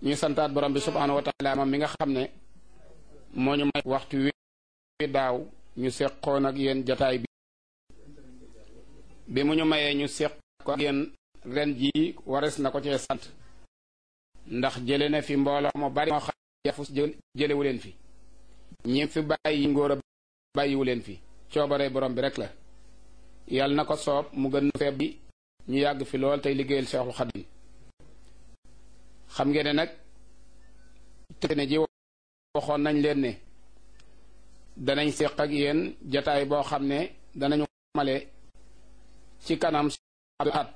ñu santaat borom bi subhaanahu wa taala moom mi nga xam ne moo ñu may waxtu wi daaw ñu seqoon ak yéen jataay bi mu ñu mayee ñu seq ko ak yéen ren jii wares na ko cee sant ndax jële na fi mbooloo mu bari moo xam yafus jëlewu leen fi ñi fi bàyyi ngóor a bàyyiwu leen fi coobare borom bi rek la yàlla na ko soob mu gën feeb bi ñu yàgg fi lool tey liggéeyal Seexul Xadim xam ngeen ne nag te ne ji waxoon nañ leen ne danañ séq ak yéen jataay boo xam ne danañu male ci kanam at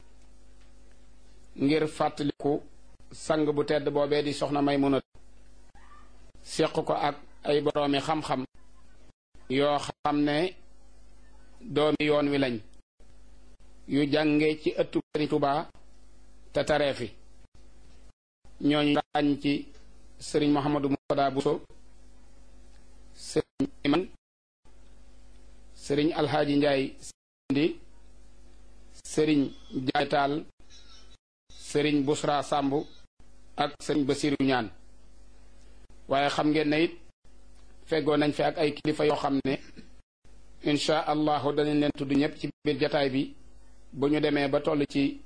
ngir fàttaliku sang bu tedd boobee di soxna Maymuna séq ko ak ay boroomi xam-xam yoo xam ne doomi yoon wi lañ yu jànge ci ëttu Sëriñ Tuubaa te taree fi ñooñu ràññ ci sëriñ Mouhamadou Mourtada Bousso sëriñ Iman sëriñ Alxaaji Njaay Sindi sëriñ Jaay Taal sëriñ Busra Sàmb ak sëriñ Basiru Ñaan waaye xam ngeen ne it feggoo nañ fi ak ay kilifa yoo xam ne insha allahu danañ leen tudd ñëpp ci biir jataay bi bu ñu demee ba toll ci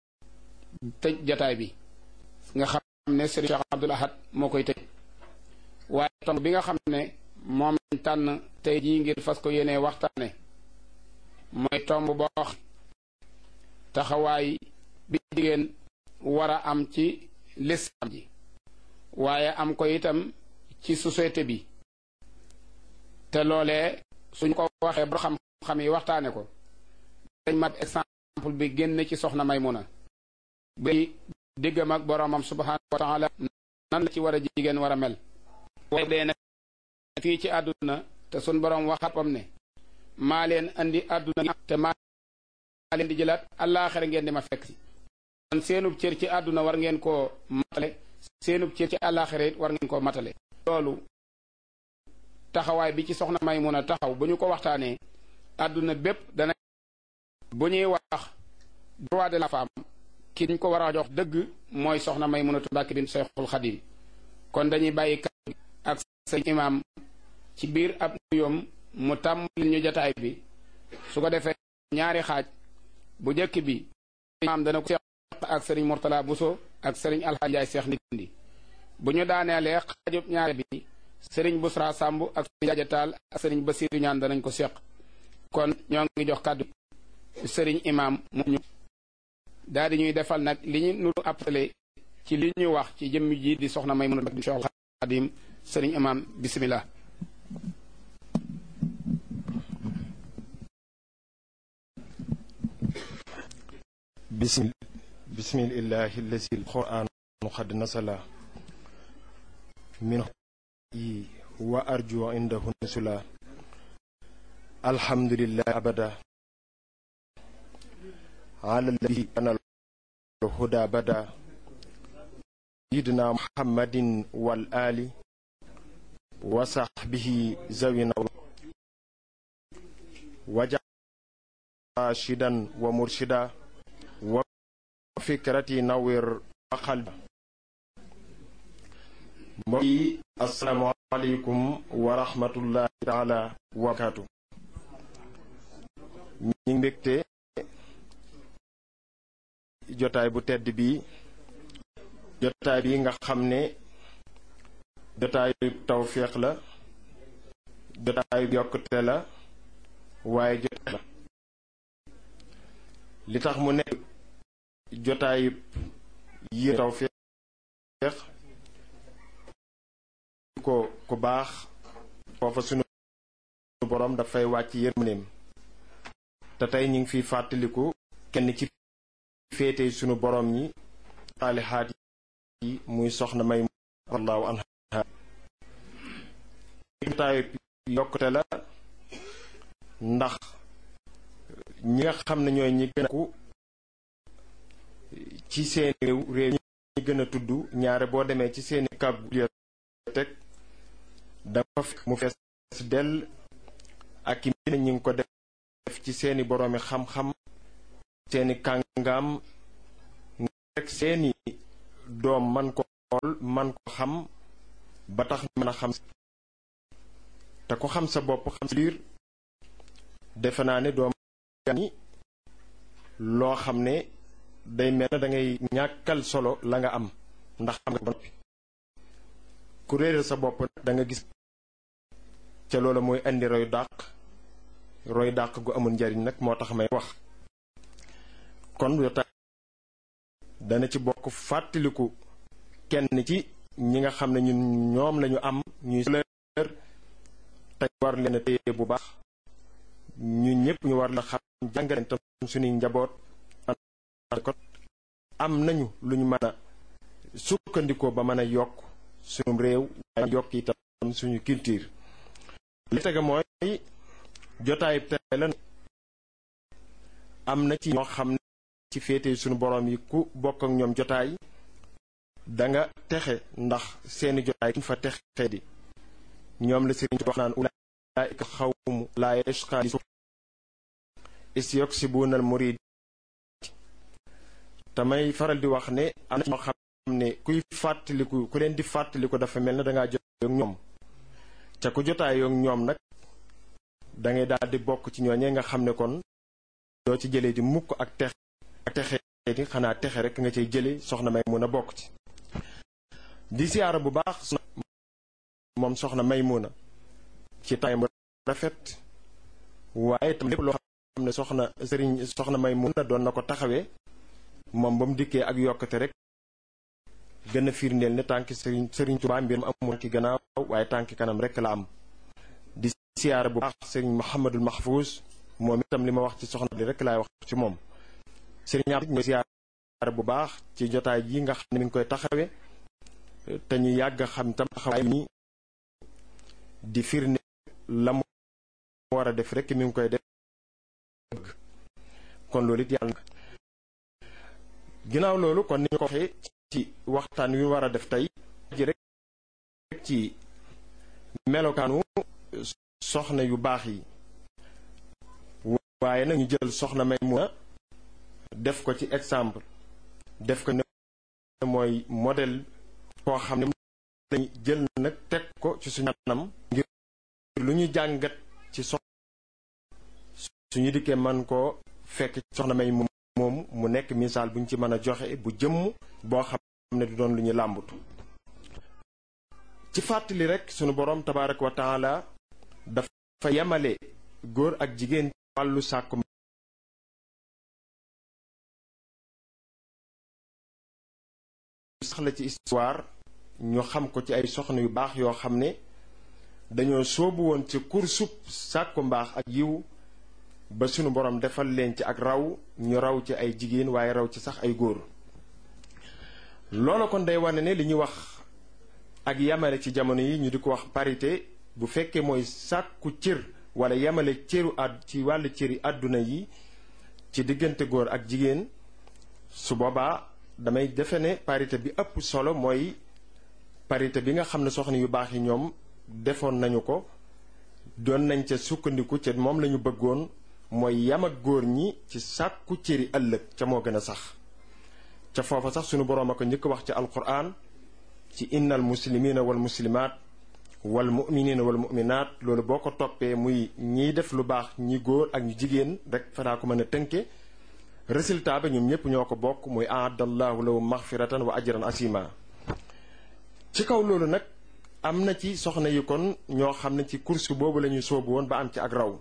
tëj jataay bi nga xam ne sëriñ Cheikh Abdoul Ahad moo koy tëj waaye tomb bi nga xam ne moom lañ tànn tey jii ngir fas ko yéenee waxtaane mooy tomb boo taxawaay bi jigéen war a am ci lislaam ji waaye am ko itam ci société bi te loolee suñ ko waxee ba xam-xam yi waxtaane ko dañ mat exemple bi génn ci soxna Maymuna bi diggam ak boroomam subhaanahu wa taala nan la ci war a jigéen war a mel waaye dee nag fii ci àdduna te suñ boroom waxapam ne maa leen andi àdduna te maa leen di jëlaat àllaaxira ngeen di ma fekk si kon seenub cër ci àdduna war ngeen koo matale seenub cër ci àllaaxira it war ngeen koo matale loolu taxawaay bi ci soxna Maymuna taxaw bu ñu ko waxtaanee àdduna bépp dana bu ñuy wax droit de la femme ki ñu ko war a jox dëgg mooy soxna Maymunatu Mbàkke bint Seexul Xadim kon dañuy bàyyi kàddu ak sëñ imaam ci biir ab nuyoom mu tàmbali ñu jataay bi su ko defee ñaari xaaj bu njëkk bi imaam dana ko seq ak sëriñ Mourtada Bousso ak sëriñ Alxaaji Njaay Seex Ndindi bu ñu daaneelee xaajub ñaari bi sëriñ Busra Sàmb ak sëriñ Jaaja Taal ak sëriñ Basiiru Ñaan danañ ko seq kon ñoo ngi jox kàddu sëriñ imaam mu ñu daal di ñuy defal nag li ñu nuru appelé ci li ñu wax ci jëmm ji di soxna Maymuna bint Seexul Xadim sëriñ imaam bismillah bismillahi allazi alquran qad nasala min wa arju indahu nusula alhamdulillahi abada ala alladhi kana الهدى بدا سيدنا محمد والآل وصحبه زوينا وجعل راشدا ومرشدا وفكرتي نور قلبا السلام عليكم ورحمة الله تعالى وبركاته ñi mbégte jotaay bu tedd bi jotaay bi nga xam ne jotaayu tawféex la jotaayu yokkute la waaye jotaay la li tax mu nekk jotaayu yi tawféex ko baax foofa sunu borom dafay wàcc yërmandeem te tey ñu ngi fiy fàttaliku kenn ci féete sunu borom ñi saalihaat yi muy soxna may radiyallahu anha jotaayu yokkute la ndax ñi nga xam ne ñooy ñi gën a ku ci seen réew ñi gën a tudd ñaare boo demee ci seeni bibliothèque dafa mu fees dell ak i mbir ñi ngi ko def ci seeni boroomi xam-xam seeni kàngaam rek seeni doom man ko xool man ko xam ba tax mën a xam te ko xam sa bopp xam sa biir defe naa ne doom ni loo xam ne day mel ne da ngay ñàkkal solo la nga am ndax xam nga ba noppi ku réeral sa bopp nag da nga gis ca loola mooy indi roy dàq gu amul njariñ nag moo tax may wax kon jotaay dana ci bokk fàttaliku kenn ci ñi nga xam ne ñoom lañu am ñuy sëlër te war leen a téye bu baax ñu ñëpp ñu war la xam jàngaleen tam suñuy njaboot ko am nañu lu ñu mën a sukkandikoo ba mën a yokk suñu réew waaye yokk itam suñu culture li tege mooy jotaay tey la am na ci ñoo xam ne ci féete suñu boroom yi ku bokk ak ñoom jotaay danga texe ndax seeni jotaay kuñ fa texe di ñoom la sëriñ wax naan ulaa'ika xawmu laa yashqaa isyuksibuna al murid tamay faral di wax ne am na ñoo xam ne ku leen di fàttaliku dafa mel ne dangaa jotaay ak ñoom ca ku jotaay ak ñoom nag dangay daal di bokk ci ñooñee nga xam ne kon doo ci jëlee di mukk ak texe di xanaa texe rek nga cay jële soxna Maymuna bokk ci di siyaara bu baax moom soxna Maymuna ci tay bu rafet waaye tam lépp loo xam ne soxna Maymuna doon na ko taxawee moom ba mu dikkee ak yokkate rek gën a firndeel ne tànki sëriñ Tuubaa mbir mu amul ki gannaaw waaye tànki kanam rek la am di siyaara bu baax sëriñ Muhammadul Mahfuuz moom itam li ma wax ci soxna li rek laay wax ci moom sëriñ am ñu siyaara bu baax ci jotaay ji nga xam ne mi ngi koy taxawee te ñu yàgg xam tam taxawaay ni di firnde la mu war a def rek mi ngi koy def kon loolu it yàlla ginnaaw loolu kon ni ñu ko waxee ci waxtaan wi war a def tey ji rek ci melokaanu soxna yu baax yi waaye nag ñu jël soxna Maymuna def ko ci exemple def ko ne mooy modèle koo xam ne dañu jël nag teg ko ci suñu anam ngir lu ñu jàngat ci suñu dikkee man koo fekk soxna Maymuna moom mu nekk misaal bu ñu ci mën a joxe bu jëmm boo xam ne du doon lu ñu làmbatu ci fàttali rek sunu boroom tabaaraka wa taala dafa yemale góor ak jigéen wàllu sàkku sax la ci histoire ñu xam ko ci ay soxna yu baax yoo xam ne dañoo soobu woon ci kursub sàkku mbaax ak yiw ba sunu boroom defal leen ci ak raw ñu raw ci ay jigéen waaye raw ci sax ay góor loolu kon day wane ne li ñuy wax ak yamale ci jamono yi ñu di ko wax parité bu fekkee mooy sàkku cër wala yamale cëru ci wàllu cëri àdduna yi ci diggante góor ak jigéen su boobaa damay defe ne parité bi ëpp solo mooy parité bi nga xam ne soxna yu baax yi ñoom defoon nañu ko doon nañ ca sukkandiku ca moom lañu bëggoon mooy yam ak góor ñi ci sàkku cëri ëllëg ca moo gën a sax ca foofa sax sunu boroom a ko njëkk wax ci alquran ci innal muslimina wal muslimaat wal muminina wal muminaat loolu boo ko toppee muy ñiy def lu baax ñi góor ak ñu jigéen rek fa daa ko mën a tënke résultat ba ñoom ñëpp ñoo ko bokk muy aadallahu lahu maxfiratan wa ajran asima ci kaw loolu nag am na ci soxna yi kon ñoo xam ne ci course boobu la ñu soobu woon ba am ci ak raw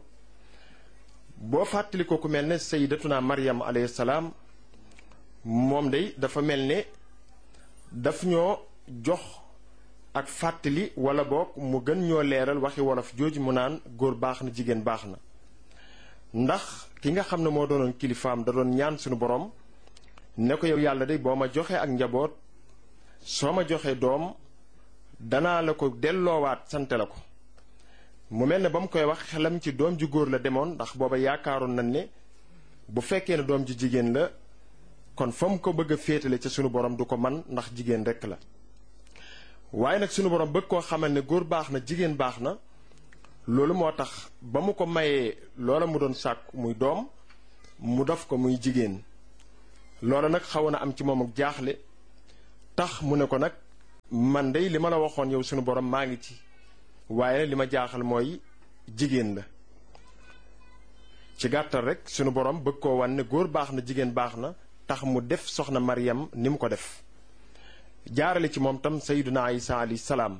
boo fàttali ko ku mel ne sayyidatuna Maryam alayhi salaam moom day dafa mel ne daf ñoo jox ak fàttali wala boog mu gën ñoo leeral waxi wolof jooju mu naan góor baax na jigéen baax na ndax ki nga xam ne moo doonoon kilifaam da doon ñaan suñu borom ne ko yow yàlla day boo ma joxee ak njaboot soo ma joxee doom danaa la ko delloowaat sante la ko mu mel ne ba mu koy wax xelam ci doom ju góor la demoon ndax booba yaakaaroon nañ ne bu fekkee ne doom ju jigéen la kon fa mu ko bëgg a féetale ca sunu borom du ko man ndax jigéen rekk la waaye nag sunu borom bëgg koo xamal ne góor baax na jigéen baax na loolu moo tax ba mu ko mayee loola mu doon sàkku muy doom mu def ko muy jigéen loola nag xawoon na am ci moom ak jaaxle tax mu ne ko nag man day li ma la waxoon yow sunu borom maa ngi ci waaye li ma jaaxal mooy jigéen la. ci gàttal rek sunu borom bëgg koo wan ne góor baax na jigéen baax na tax mu def soxna Maryam ni mu ko def jaarale ci moom tam sayyiduna Isa alayhi salaam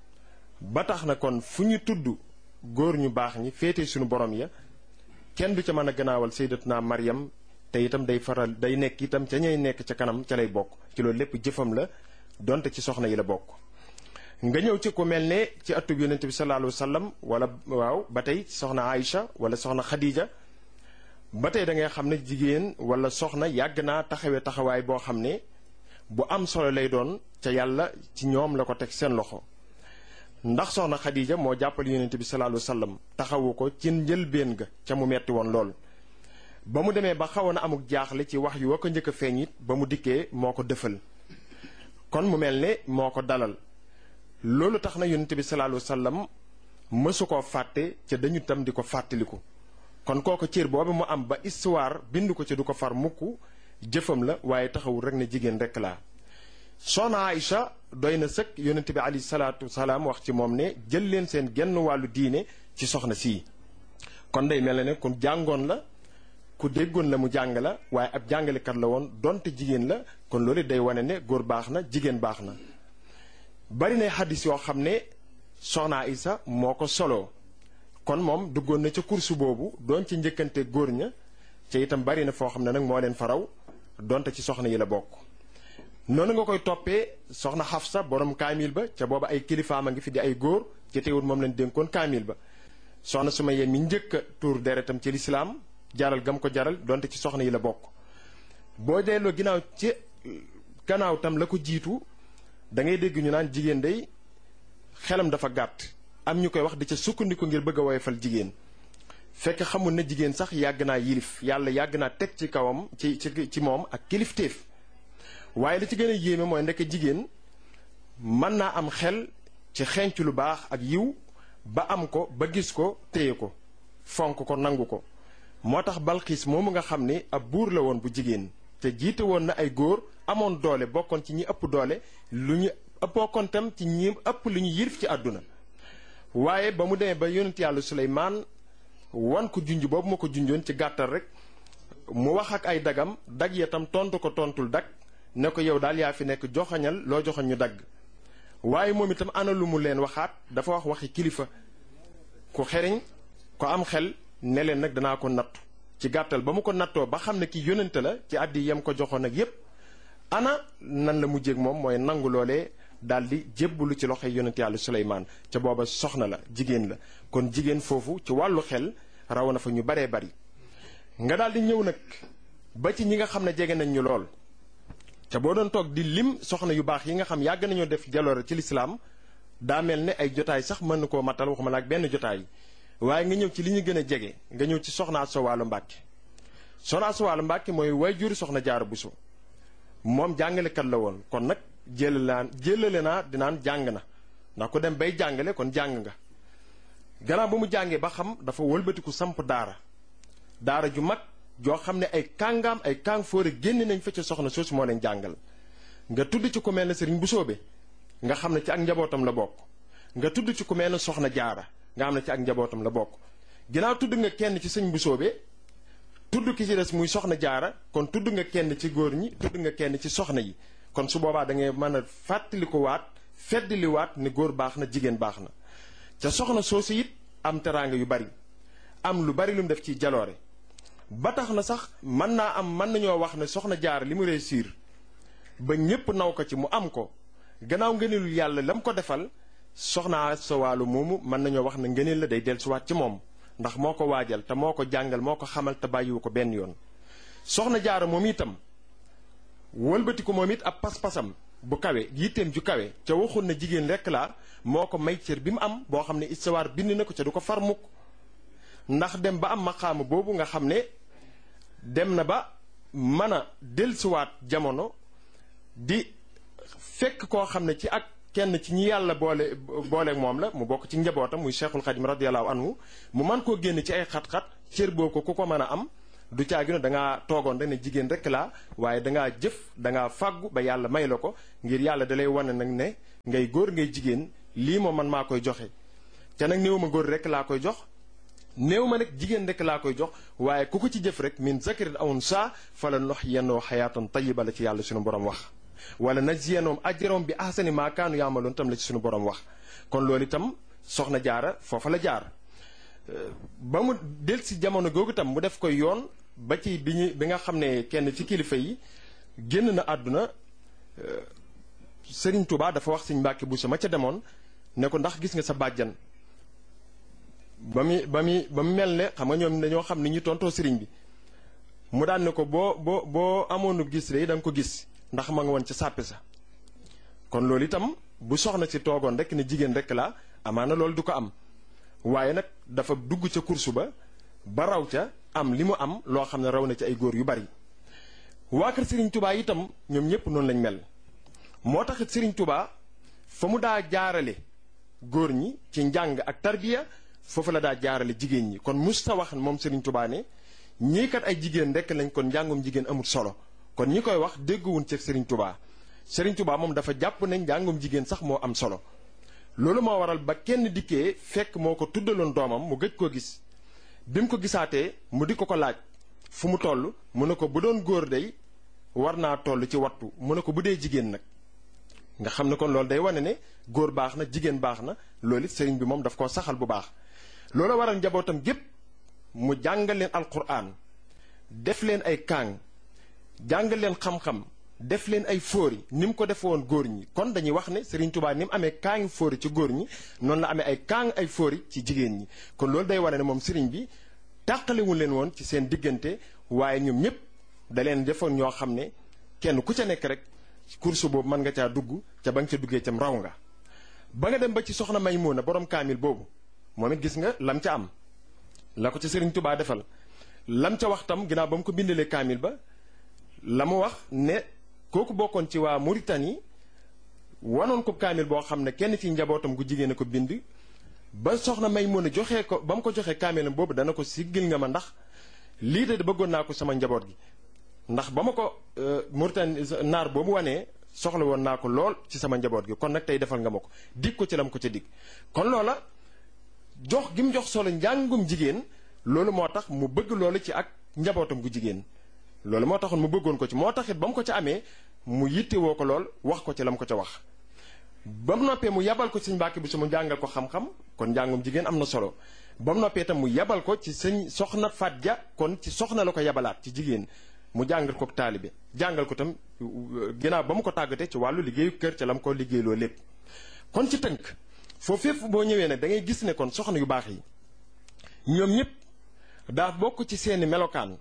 ba tax na kon fu ñu tudd góor ñu baax ñi féete sunu borom ya kenn du ca mën a gannaawal sayyidatuna Maryam te itam day nekk itam ca ñay nekk ca kanam ca lay bokk ci loolu lépp jëfam la donte ci soxna yi la bokk. nga ñëw ci ku mel ne ci atub yonent bi sallallahu alayhi wa sallam wala waaw ba tey soxna Aïcha wala soxna Khadija ba tey da ngay xam ne jigéen wala soxna yàgg naa taxawee taxawaay boo xam ne bu am solo lay doon ca yàlla ci ñoom la ko teg seen loxo. ndax soxna Khadija moo jàppale yonent bi sallallahu alayhi wa sallam taxawu ko ci njëlbéen ga ca mu metti woon lool. ba mu demee ba xawoon a amuk jaaxle ci wax yu wa ko njëkk a feeñ it ba mu dikkee moo ko dëfal kon mu mel ne moo ko dalal. loolu tax na yonent bi sallallahu alayhi wa sallam mësu koo fàtte ca dañu tam di ko fàttaliku kon kooku cër boobu mu am ba histoire bind ko ci du ko far mukk jëfam la waaye taxawul rek ne jigéen rek laa. soxna Aïcha doy na sëkk yonent bi alayhi salaatu salaam wax ci moom ne jël leen seen genn wàllu diine ci soxna sii kon day mel ne ku jàngoon la ku déggoon la mu jàng la waaye ab jàngalekat la woon donte jigéen la kon loolu day wane ne góor baax na jigéen baax na. bari na xaddis yoo xam ne soxna Aïcha moo ko soloo kon moom duggoon na ca kursu boobu doon ci njëkkante góor ña ca itam bari na foo xam ne nag moo leen faraw donte ci soxna yi la bokk. noonu nga koy toppee soxna Xafsa borom kaamil ba ca booba ay kilifaam a ngi fi di ay góor ci teewul moom lañ dénkoon kaamil ba. soxna Sumayya mi njëkk a tuur deretam ci lislaam jaral gam ko jaral donte ci soxna yi la bokk. boo delloo ginnaaw ci gannaaw tam la ko jiitu da ngay dégg ñu naan jigéen day xelam dafa gàtt am ñu koy wax di ca sukkandiku ngir bëgg a woyofal jigéen fekk xamul ne jigéen sax yàgg naa yilif yàlla yàgg naa teg ci kawam ci moom ak kilifteef. waaye li ci gën a yéeme mooy ndekk jigéen mën naa am xel ci xenc lu baax ak yiw ba am ko ba gis ko téye ko fonk ko nangu ko. moo tax Balxiis moomu nga xam ne ab buur la woon bu jigéen te jiite woon na ay góor amoon doole bokkoon ci ñi ëpp doole lu ñu bokkoon tam ci ñi ëpp lu ñu yilif ci àdduna. waaye ba mu demee ba yonent yàlla Suleymaan wan ko junj boobu ma ko junjoon ci gàttal rek mu wax ak ay dagam dag ya tam tontu ko tontul dag ne ko yow daal yaa fi nekk joxañal loo joxañ ñu dagg. waaye moom itam ana lu mu leen waxaat dafa wax waxi kilifa ku xeriñ ko am xel ne leen nag danaa ko nattu ci gàttal ba mu ko nattoo ba xam ne ki yónnante la ci àddi yam ko joxoon ak yépp ana nan la mujjéeg moom mooy nangu loolee daal di jébbalu ci loxoy yonent yàlla Suleymaan ca booba soxna la jigéen la kon jigéen foofu ci wàllu xel raw na fa ñu baree bari. nga daal di ñëw nag ba ci ñi nga xam ne jege nañ ñu lool te boo doon toog di lim soxna yu baax yi nga xam yàgg nañoo def jaloore ci lislaam daa mel ne ay jotaay sax mën na koo matal waxuma la ak benn jotaay. waaye nga ñëw ci li ñu gën a jege nga ñëw ci soxna Asta Walo Mbàkke. soxna Asta Walo Mbàkke mooy waajur soxna Jaara Buso moom jàngalekat la woon kon nag jëlale naa dinaan jàng na ndax ku dem bay jàngale kon jàng nga. gannaaw ba mu jàngee ba xam dafa wëlbatiku samp daara ju mag joo xam ne ay kàngaam ay kàng fóore génn nañ fa ca soxna soosu moo leen jàngal. nga tudd ci ku mel ne Sëriñ Busoobe nga xam ne ci ak njabootam la bokk. nga tudd ci ku mel ne soxna Jaara nga xam ne ci ak njabootam la bokk. ginnaaw tudd nga kenn ci sëñ Busoobe tudd ki ci des muy soxna Jaara kon tudd nga kenn ci góor ñi tudd nga kenn ci soxna yi kon su boobaa da ngay mën a fàttali ko waat feddali waat ne góor baax na jigéen baax na. ca soxna soosu it am teraanga yu bari am lu bari lu mu def ci jaloore ba tax na sax mën nañoo wax ne soxna Jaara li mu réussir ba ñépp naw ko ci mu am ko gannaaw ngëneelu yàlla la mu ko defal soxna Asta Walo moomu mën nañoo wax ne ngëneel la day dellusiwaat ci moom ndax moo ko waajal te moo ko jàngal moo ko xamal te bàyyiwu ko benn yoon. soxna Jaara moom itam wëlbati ko moom it ab pas-pasam bu kawe yitteem ju kawe ca waxul na jigéen rekk laa moo ko may cër bi mu am boo xam ne histoire bind na ko ca du ko far mukk ndax dem ba am maqaama boobu nga xam ne dem na ba mën a dellusiwaat jamono di fekk koo xam ne ci ak kenn ci ñi yàlla boole moom la mu bokk ci njabootam muy Cheikhul Khadim radiyallahu anhu mu mën koo génn ci ay xat-xat cër boobu ko ku ko mën a am du caagino dangaa toogoon rek ne jigéen rek laa waaye dangaa jëf dangaa fàggu ba yàlla may la ko ngir yàlla dalay wane nag ne ngay góor ngay jigéen lii moom man maa koy joxe te nag néew ma góor rek laa koy jox néew ma nag jigéen rek laa koy jox waaye ku ko ci jëf rek min zakarin aw unsaa fala nuhyiyannahu hayaatan tayyiba la ci yàlla suñu borom wax wala najziyannahum ajrahum bi ahsani maa kaanu ya'maluun tam la ci suñu borom wax kon loolu itam soxna jaara foofa la jaar ba mu del si jamono googu tam mu def koy yoon ba ci bi nga xam ne kenn ci kilifa yi génn na àdduna Serigne Touba dafa wax Serigne Mbacke Bousso ma ca demoon ne ko ndax gis nga sa bàjjan ba mu mel ne xam nga ñoom dañoo xam ni ñu tontoo Serigne bi mu daan ne ko boo amoonu gis rek da nga ko gis ndax ma nga woon ca sàppe sa kon loolu itam bu soxna si toogoon rek ne jigéen rek la amaana loolu du ko am waaye nag dafa dugg ca kursu ba raw ca am li mu am loo xam ne raw na ci ay góor yu bari waa kër Serigne Touba itam ñoom ñëpp noonu lañ mel moo taxit Serigne Touba fa mu daa jaarale góor ñi ci njàng ak tarbiya foofu la daa jaarale jigéen ñi kon musta wax moom Serigne Touba ne ñii kat ay jigéen rek lañ kon njàngum jigéen amul solo kon ñi koy wax dégguwuñ ci Serigne Touba Serigne Touba moom dafa jàpp ne njàngum jigéen sax moo am solo loolu moo waral ba kenn dikkee fekk moo ko tuddaloon doomam mu gëj koo gis bi mu ko gisaatee mu di ko laaj fu mu toll mu ne ko bu doon góor day war naa toll ci wattu mu ne ko bu dee jigéen nag nga xam ne kon loolu day wane ne góor baax na jigéen baax na loolu it sëriñ bi moom daf koo saxal bu baax loolu waral njabootam gépp mu jàngal leen alquran def leen ay kaang jàngal leen xam-xam def leen ay fóori ni mu ko def woon góor ñi kon dañuy wax ne sëriñ Touba ni mu amee kaangi fóori ci góor ñi noonu la amee ay kaang ay fóori ci jigéen ñi kon loolu day wane ne moom sëriñ bi tàqalewul leen woon ci seen diggante waaye ñoom ñëpp da leen defoon ñoo xam ne kenn ku ca nekk rek course boobu mën nga caa dugg ca ba nga ca duggee cam raw nga ba nga dem ba ci soxna Maymuna borom kaamil boobu moom it gis nga lam ca am la ko ca Sëriñ Tubaa defal lam ca wax tam ginnaaw ba mu ko bindalee kaamil ba la mu wax ne kooku bokkoon ci waa Mauritanie wanoon ko kaamil boo xam ne kenn ci njabootam gu jigéen a ko bind ba soxna Maymuna joxee ko ba mu ko joxee kaamilam boobu dana ko siggil nga ma ndax lii de bëggoon naa ko sama njaboot gi ndax ba ma ko Mauritanie naar boobu wanee soxla woon naa ko lool ci sama njaboot gi kon nag tey defal nga ma ko dig ko ci lam ko ca dig kon loola jox gi mu jox solo njàngum jigéen loolu moo tax mu bëgg loolu ci ak njabootam gu jigéen loolu moo taxoon mu bëggoon ko ci moo taxit ba mu ko ca amee mu yittewoo ko lool wax ko ci lam ko ca wax ba mu noppee mu yabal ko sëñ Mbàkke Buso mu jàngal ko xam-xam kon njàngum jigéen am na solo ba mu noppee itam mu yabal ko ci sëñ soxna Faat Ja kon ci soxna la ko yabalaat ci jigéen mu jàngal ko taalibe jàngal ko tam ginnaaw ba mu ko tàggatee ci wàllu liggéeyu kër ca la mu ko liggéeyloo lépp kon ci tënk foofu fépp boo ñëwee nag da ngay gis ne kon soxna yu baax yi ñoom ñëpp daa bokk ci seeni melokaan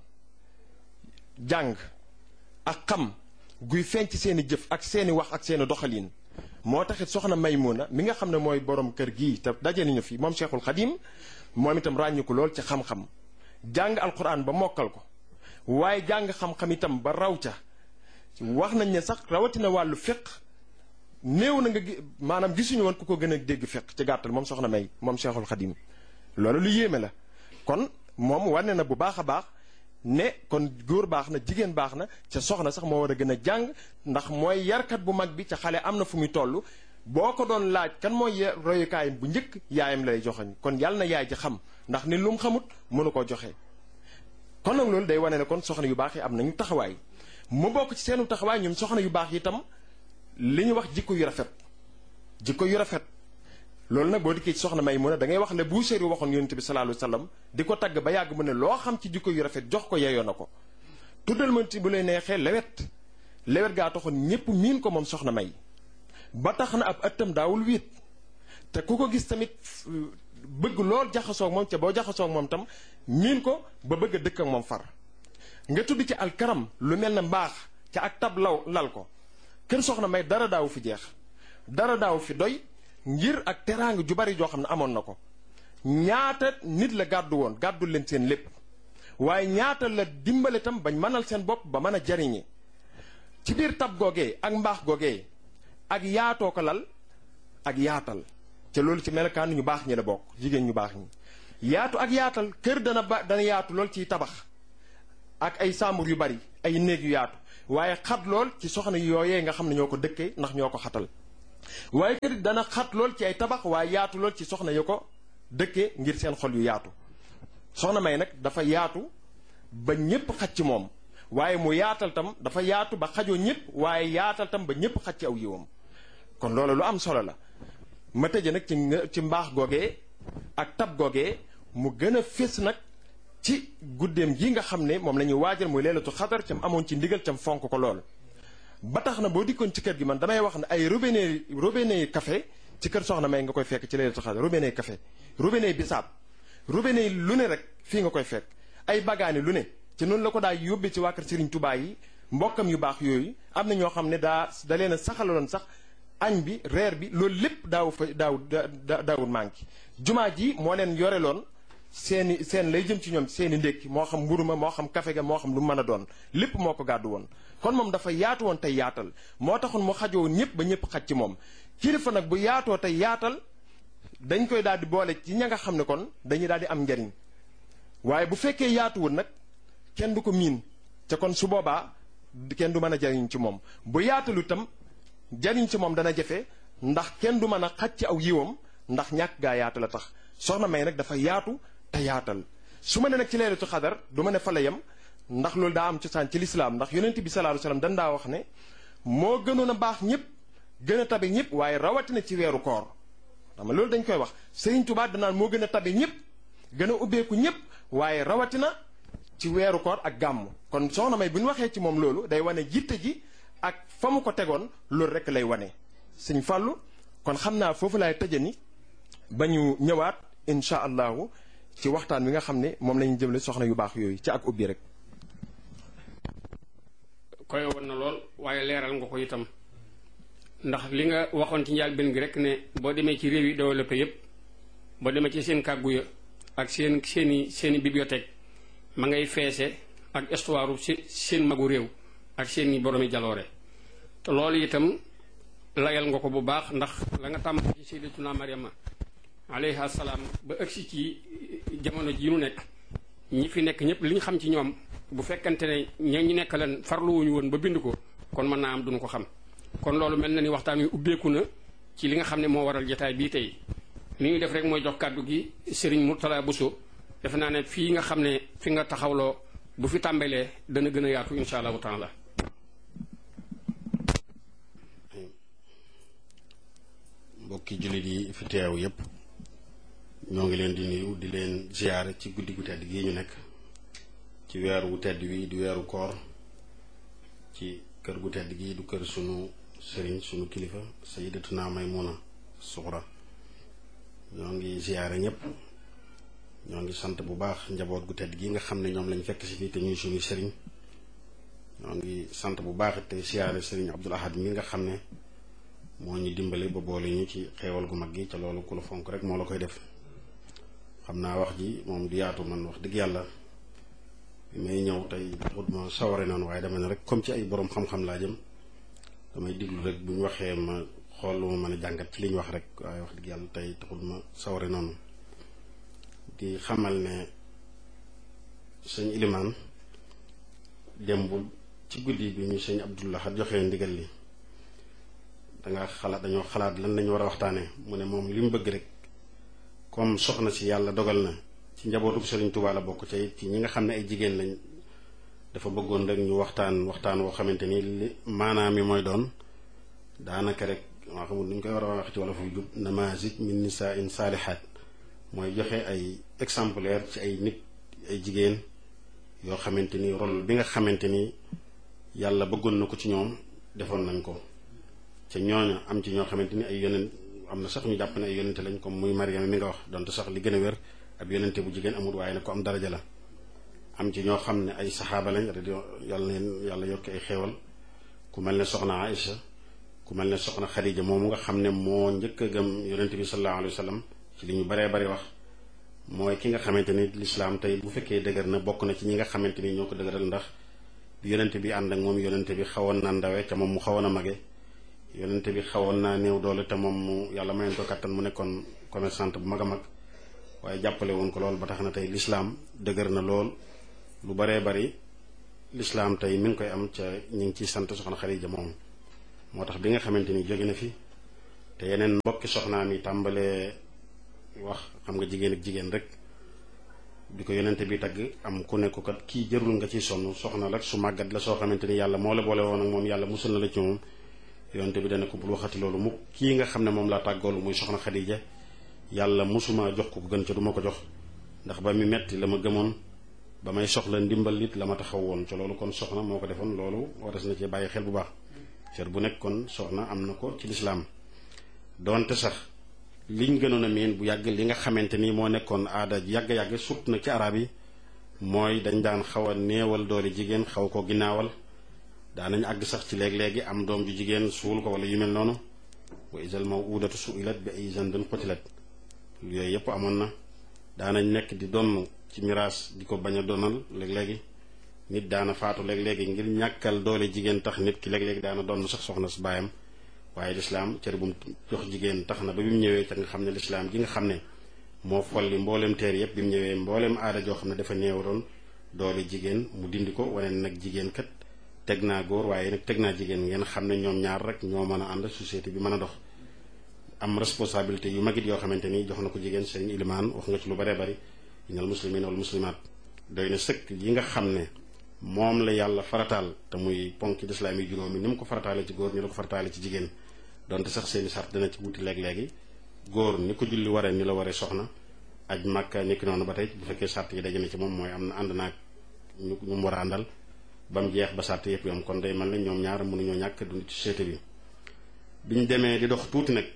jàng ak xam guy feeñ ci seeni jëf ak seeni wax ak seeni doxalin moo taxit soxna Maymuna mi nga xam ne mooy borom kër gii te daje nañu fi moom Cheikhul Khadim moom itam ràññu ko lool ci xam-xam jàng alquran ba mokkal ko waaye jàng xam-xam itam ba raw ca wax nañ ne sax rawatina wàllu fiq néew na nga maanaam gisuñu woon ku ko gën a dégg fiq ci gàttal moom soxna May moom Cheikhul Khadim loolu lu yéeme la kon moom wane na bu baax a baax ne kon góor baax na jigéen baax na ca soxna sax moo war a gën a jàng ndax mooy yarkat bu mag bi ca xale am na fu muy toll boo ko doon laaj kan mooy royukaayam bu njëkk yaayam lay joxoñ kon yàlla na yaay ji xam ndax ni lu mu xamut mënu koo joxe. kon nag loolu day wane ne kon soxna yu baax yi am nañu taxawaay mu bokk ci seenu taxawaay ñoom soxna yu baax yi itam li ñu wax jikko yu rafet loolu nag boo dikkee ci soxna Maymuna da ngay wax le Buusiri waxoon yonent bi sallallahu alayhi wasallam di ko tagg ba yàgg mu ne loo xam ci jikko yu rafet jox ko yeyoo na ko tuddal ma ci bu lay neexee lewet gaa taxoon ñépp miin ko moom soxna May ba tax na ab ëttam daawul wiit te ku ko gis tamit bëgg lool jaxasoog moom ca boo jaxasoog moom tam miin ko ba bëgg a dëkk ak moom far nga tudd ci alkaram lu mel ne mbaax ca ak tab lal ko kër soxna May dara daawu fi jeex dara daawu fi doy ngir ak teraanga ju bari joo xam ne amoon na ko ñaata nit la gàddul leen seen lépp waaye ñaata la dimbale tam bañ mënal seen bopp ba mën a jariñe ci biir tab googee ak mbaax googee ak yaatoo ko lal ak yaatal ca loolu ci melokaan ñu baax ñi la bokk jigéen ñu baax ñi yaatu ak yaatal kër dana yaatu lool ciy tabax ak ay saambur yu bari ay néeg yu yaatu waaye xat lool ci soxna yooyee nga xam ne ñoo ko dëkkee ndax ñoo ko xatal waaye kër dana xat lool ci ay tabax waaye yaatu lool ci soxna yu ko dëkkee ngir seen xol yu yaatu. soxna May nag dafa yaatu ba ñépp xaj ci moom waaye mu yaatal tam dafa yaatu ba xajoo ñépp waaye yaatal tam ba ñépp xaj ci aw yiwam kon loolu lu am solo la. ma tëje nag ci mbaax googee ak tab googee mu gën a fés nag ci guddeem gi nga xam ne moom la ñuy waajal muy leelatu xadar cam amoon ci ndigal cam fonk ko lool. ba tax na boo dikkoon ci kër gi man damay wax ne ay robinet café ci kër soxna May nga koy fekk ci leelatu xadar robinet café robinet bisaab robinet lu ne rek fii nga koy fekk ay bagaani lu ne ci noonu la ko daa yóbbee ci waa kër Serigne Touba yi mbokkam yu baax yooyu am na ñoo xam ne da leen a saxaloon sax añ bi reer bi loolu lépp daawul manqué. jumaa ji moo leen yoreloon seen lay jëm ci ñoom seeni ndékki moo xam mburu ma moo xam kafe ga moo xam lu mën a doon lépp moo ko gàddu woon. kon moom dafa yaatu woon tey yaatal moo taxoon mu xajoo ñëpp ba ñëpp xaj ci moom kilifa nag bu yaatoo tey yaatal dañ koy daal di boole ci ña nga xam ne kon dañuy daal di am njariñ waaye bu fekkee yaatuwul nag kenn du ko miin te kon su boobaa kenn du mën a jariñ ci moom bu yaatalu itam jariñ ci moom dana jafe ndax kenn du mën a xaj ci aw yiwam ndax ñàkk gaa yaatu la tax soxna May nag dafa yaatu te yaatal su ma ne nag ci leelatu xadar du ma ne fa la yem ndax loolu daa am cosaan ci lislaam ndax yonent bi sallallahu alayhi wasallam dañ daa wax ne moo gënoon a baax ñëpp gën a tabe ñëpp waaye rawatina ci weeru koor xam nga loolu dañ koy wax Sëriñ Tuubaa danaan moo gën a tabe ñëpp gën a ubbeeku ñëpp waaye rawatina ci weeru koor ak gàmm kon soxna May bu ñu waxee ci moom loolu day wane jitte ji ak fa mu ko tegoon loolu rek lay wane. Sëñ Fàllu kon xam naa foofu laay tëje ni ba ñu ñëwaat incha allahu ci waxtaan wi nga xam ne moom lañu jëmle soxna yu baax yooyu ci ak ubbi rek. koy woon na lool waaye leeral nga ko itam ndax li nga waxoon ci njaal benn gi rek ne boo demee ci réew yi développé yépp boo demee ci seen kàggu ya ak seeni bibliothèque ma ngay feese ak histoire seen magu réew ak seeni boroomi jaloore te loolu itam layal nga ko bu baax ndax la nga tàmm ci sayyidatuna Maryama alayha salaam ba ëgsi ci jamono ji ñu nekk ñi fi nekk ñëpp li ñu xam ci ñoom bu fekkante ne ñu nekk leen farluwuñu woon ba bind ko kon mën naa am duñu ko xam kon loolu mel na ni waxtaan wi ubbeeku na ci li nga xam ne moo waral jotaay bii tey li ñuy def rek mooy jox kàddu gi Serigne Mourtala Bousso defe naa ne fii nga xam ne fi nga taxawloo bu fi tàmbalee dana gën a yaatu insha allahu taala. mbokki jullit yi fi teew yépp ñoo ngi leen di nuyu di leen ziyaare ci guddi gu tedd gii ñu nekk ci weeru wu tedd wi di weeru koor ci kër gu tedd gii du kër sunu sëriñ sunu kilifa sayyidatuna Maymuna Suxra ñoo ngi ziyaare ñépp ñoo ngi sant bu baax njaboot gu tedd gi nga xam ne ñoom lañ fekk si fii te ñuy suñu sëriñ ñoo ngi sant bu baax te ziyaare sëriñ Abdul Ahad mi nga xam ne moo ñu dimbale ba boole ñu ci xeewal gu mag gi ca loolu ku la fonk rek moo la koy def xam naa wax ji moom du yaatu man wax dëgg yàlla bi may ñëw tey taxut ma saware noonu waaye dama ne rek comme ci ay borom xam-xam laa jëm damay diglu rek bu ñu waxee ma xool lu ma mën a jàngat ci li ñu wax rek waaye wax dëgg yàlla tey taxut ma saware noonu di xamal ne sëñ Ilimaan démbul ci guddi bi ñu sëñ Abdullah joxee ndigal li dañoo xalaat lan lañu war a waxtaanee mu ne moom li mu bëgg rek comme soxna si yàlla dogal na ci njabootu Sëriñ Tuubaa la bokk ci ñi nga xam ne ay jigéen lañ dafa bëggoon rek ñu waxtaan woo xamante ni li maanaam mi mooy doon daanaka rek maa xamul ni ñu koy war a wax ci wala fu jub namazij min nisaa saalihaat mooy joxe ay exemplaire ci ay nit ay jigéen yoo xamante ni rôle bi nga xamante ni yàlla bëggoon na ko ci ñoom defoon nañ ko ca ñooñu am ci ñoo xamante ni ay yonent am na sax ñu jàpp ne ay yonente lañ comme muy Mariama mi nga wax donte sax li gën a wér ab yonente bu jigéen amul waaye nag ko am daraja la am ci ñoo xam ne ay saxaaba lañ yàlla yokk ay xeewal ku mel ne soxna Aïcha ku mel ne soxna Xadija moomu nga xam ne moo njëkk a gëm yonente bi sallallahu alayhi wa sallam ci li ñu baree bari wax mooy ki nga xamante ni lislaam tey bu fekkee dëgër na bokk na ci ñi nga xamante ni ñoo ko dëgëral ndax bi yonente bi ànd ak moom yonente bi xawoon na ndawe ca moom mu xawoon a mage yonente bi xawoon naa néew doole te moom mu yàlla mayoon ko kàttan mu nekkoon commerçante bu mag a mag waaye jàppale woon ko lool ba tax na tey lislaam dëgër na lool lu baree bari lislaam tey mi ngi koy am ca ñu ngi ciy sant soxna Xadija moom moo tax bi nga xamante ni jóge na fi te yeneen mbokki soxnaam yi tàmbalee wax xam nga jigéen ak jigéen rek bi ko yonente bi tagg am ku ne ko kat kii jërul nga ciy sonn soxna rek su màggat la soo xamante ni yàlla moo la boole woon ak moom yàlla musul na la ci moom yonente bi dana ko bul waxati loolu mukk kii nga xam ne moom laa tàggoolu muy soxna Xadija yàlla musuma jox ko gën ca du ma ko jox ndax ba mi metti la ma gëmoon ba may soxla ndimbal it la ma taxaw woon ca loolu kon soxna moo ko defoon loolu waras na ci bàyyi xel bu baax cër bu nekk kon soxna am na ko ci lislaam doonte sax liñ gënoon a miin bu yàgg li nga xamante ni moo nekkoon aada yàgg-yàgg sut na ci arab yi mooy dañ daan xaw a néewal doole jigéen xaw ko ginnaawal daanañ àgg sax ci léeg-léegi am doom ju jigéen suul ko wala yu mel noonu wa isal mawudatu suilat bi ay zandin qutilat yooyu yëpp amoon na daanañ nekk di donn ci miraas di ko bañ a donal léeg-léegi nit daana faatu léeg-léegi ngir ñàkkal doole jigéen tax nit ki léeg-léegi daana donn sax soxna su baayam waaye lislaam cër bu mu jox jigéen tax na ba bi mu ñëwee te nga xam ne lislaam gi nga xam ne moo folli mbooleem teer yépp bi mu ñëwee mbooleem aada joo xam ne dafa néewaroon doole jigéen mu dindi ko wane nag jigéen kat teg naa góor waaye nag teg naa jigéen ngeen xam ne ñoom ñaar rek ñoo mën a ànd société bi mën a dox am responsabilité yu magit yoo xamante ni jox na ko jigéen sëriñ ilimaan wax nga ci lu baree bari innal muslimina wal muslimaat doy na sëkk yi nga xam ne moom la yàlla farataal te muy ponk lislaam yi juróomi ni mu ko farataale ci góor ni la ko farataale ci jigéen donte sax seeni sart dana ci wuti léeg-léegi góor ni ko julli waree ni la waree soxna aj màkka ni ki noonu ba tey bu fekkee sart yi daje na ci moom mooy am na ànd naag ñu mu war a àndal ba mu jeex ba sart yëpp yom kon day mel ne ñoom ñaar mënuñoo ñàkk dund ci société bi biñ demee di dox tuuti nag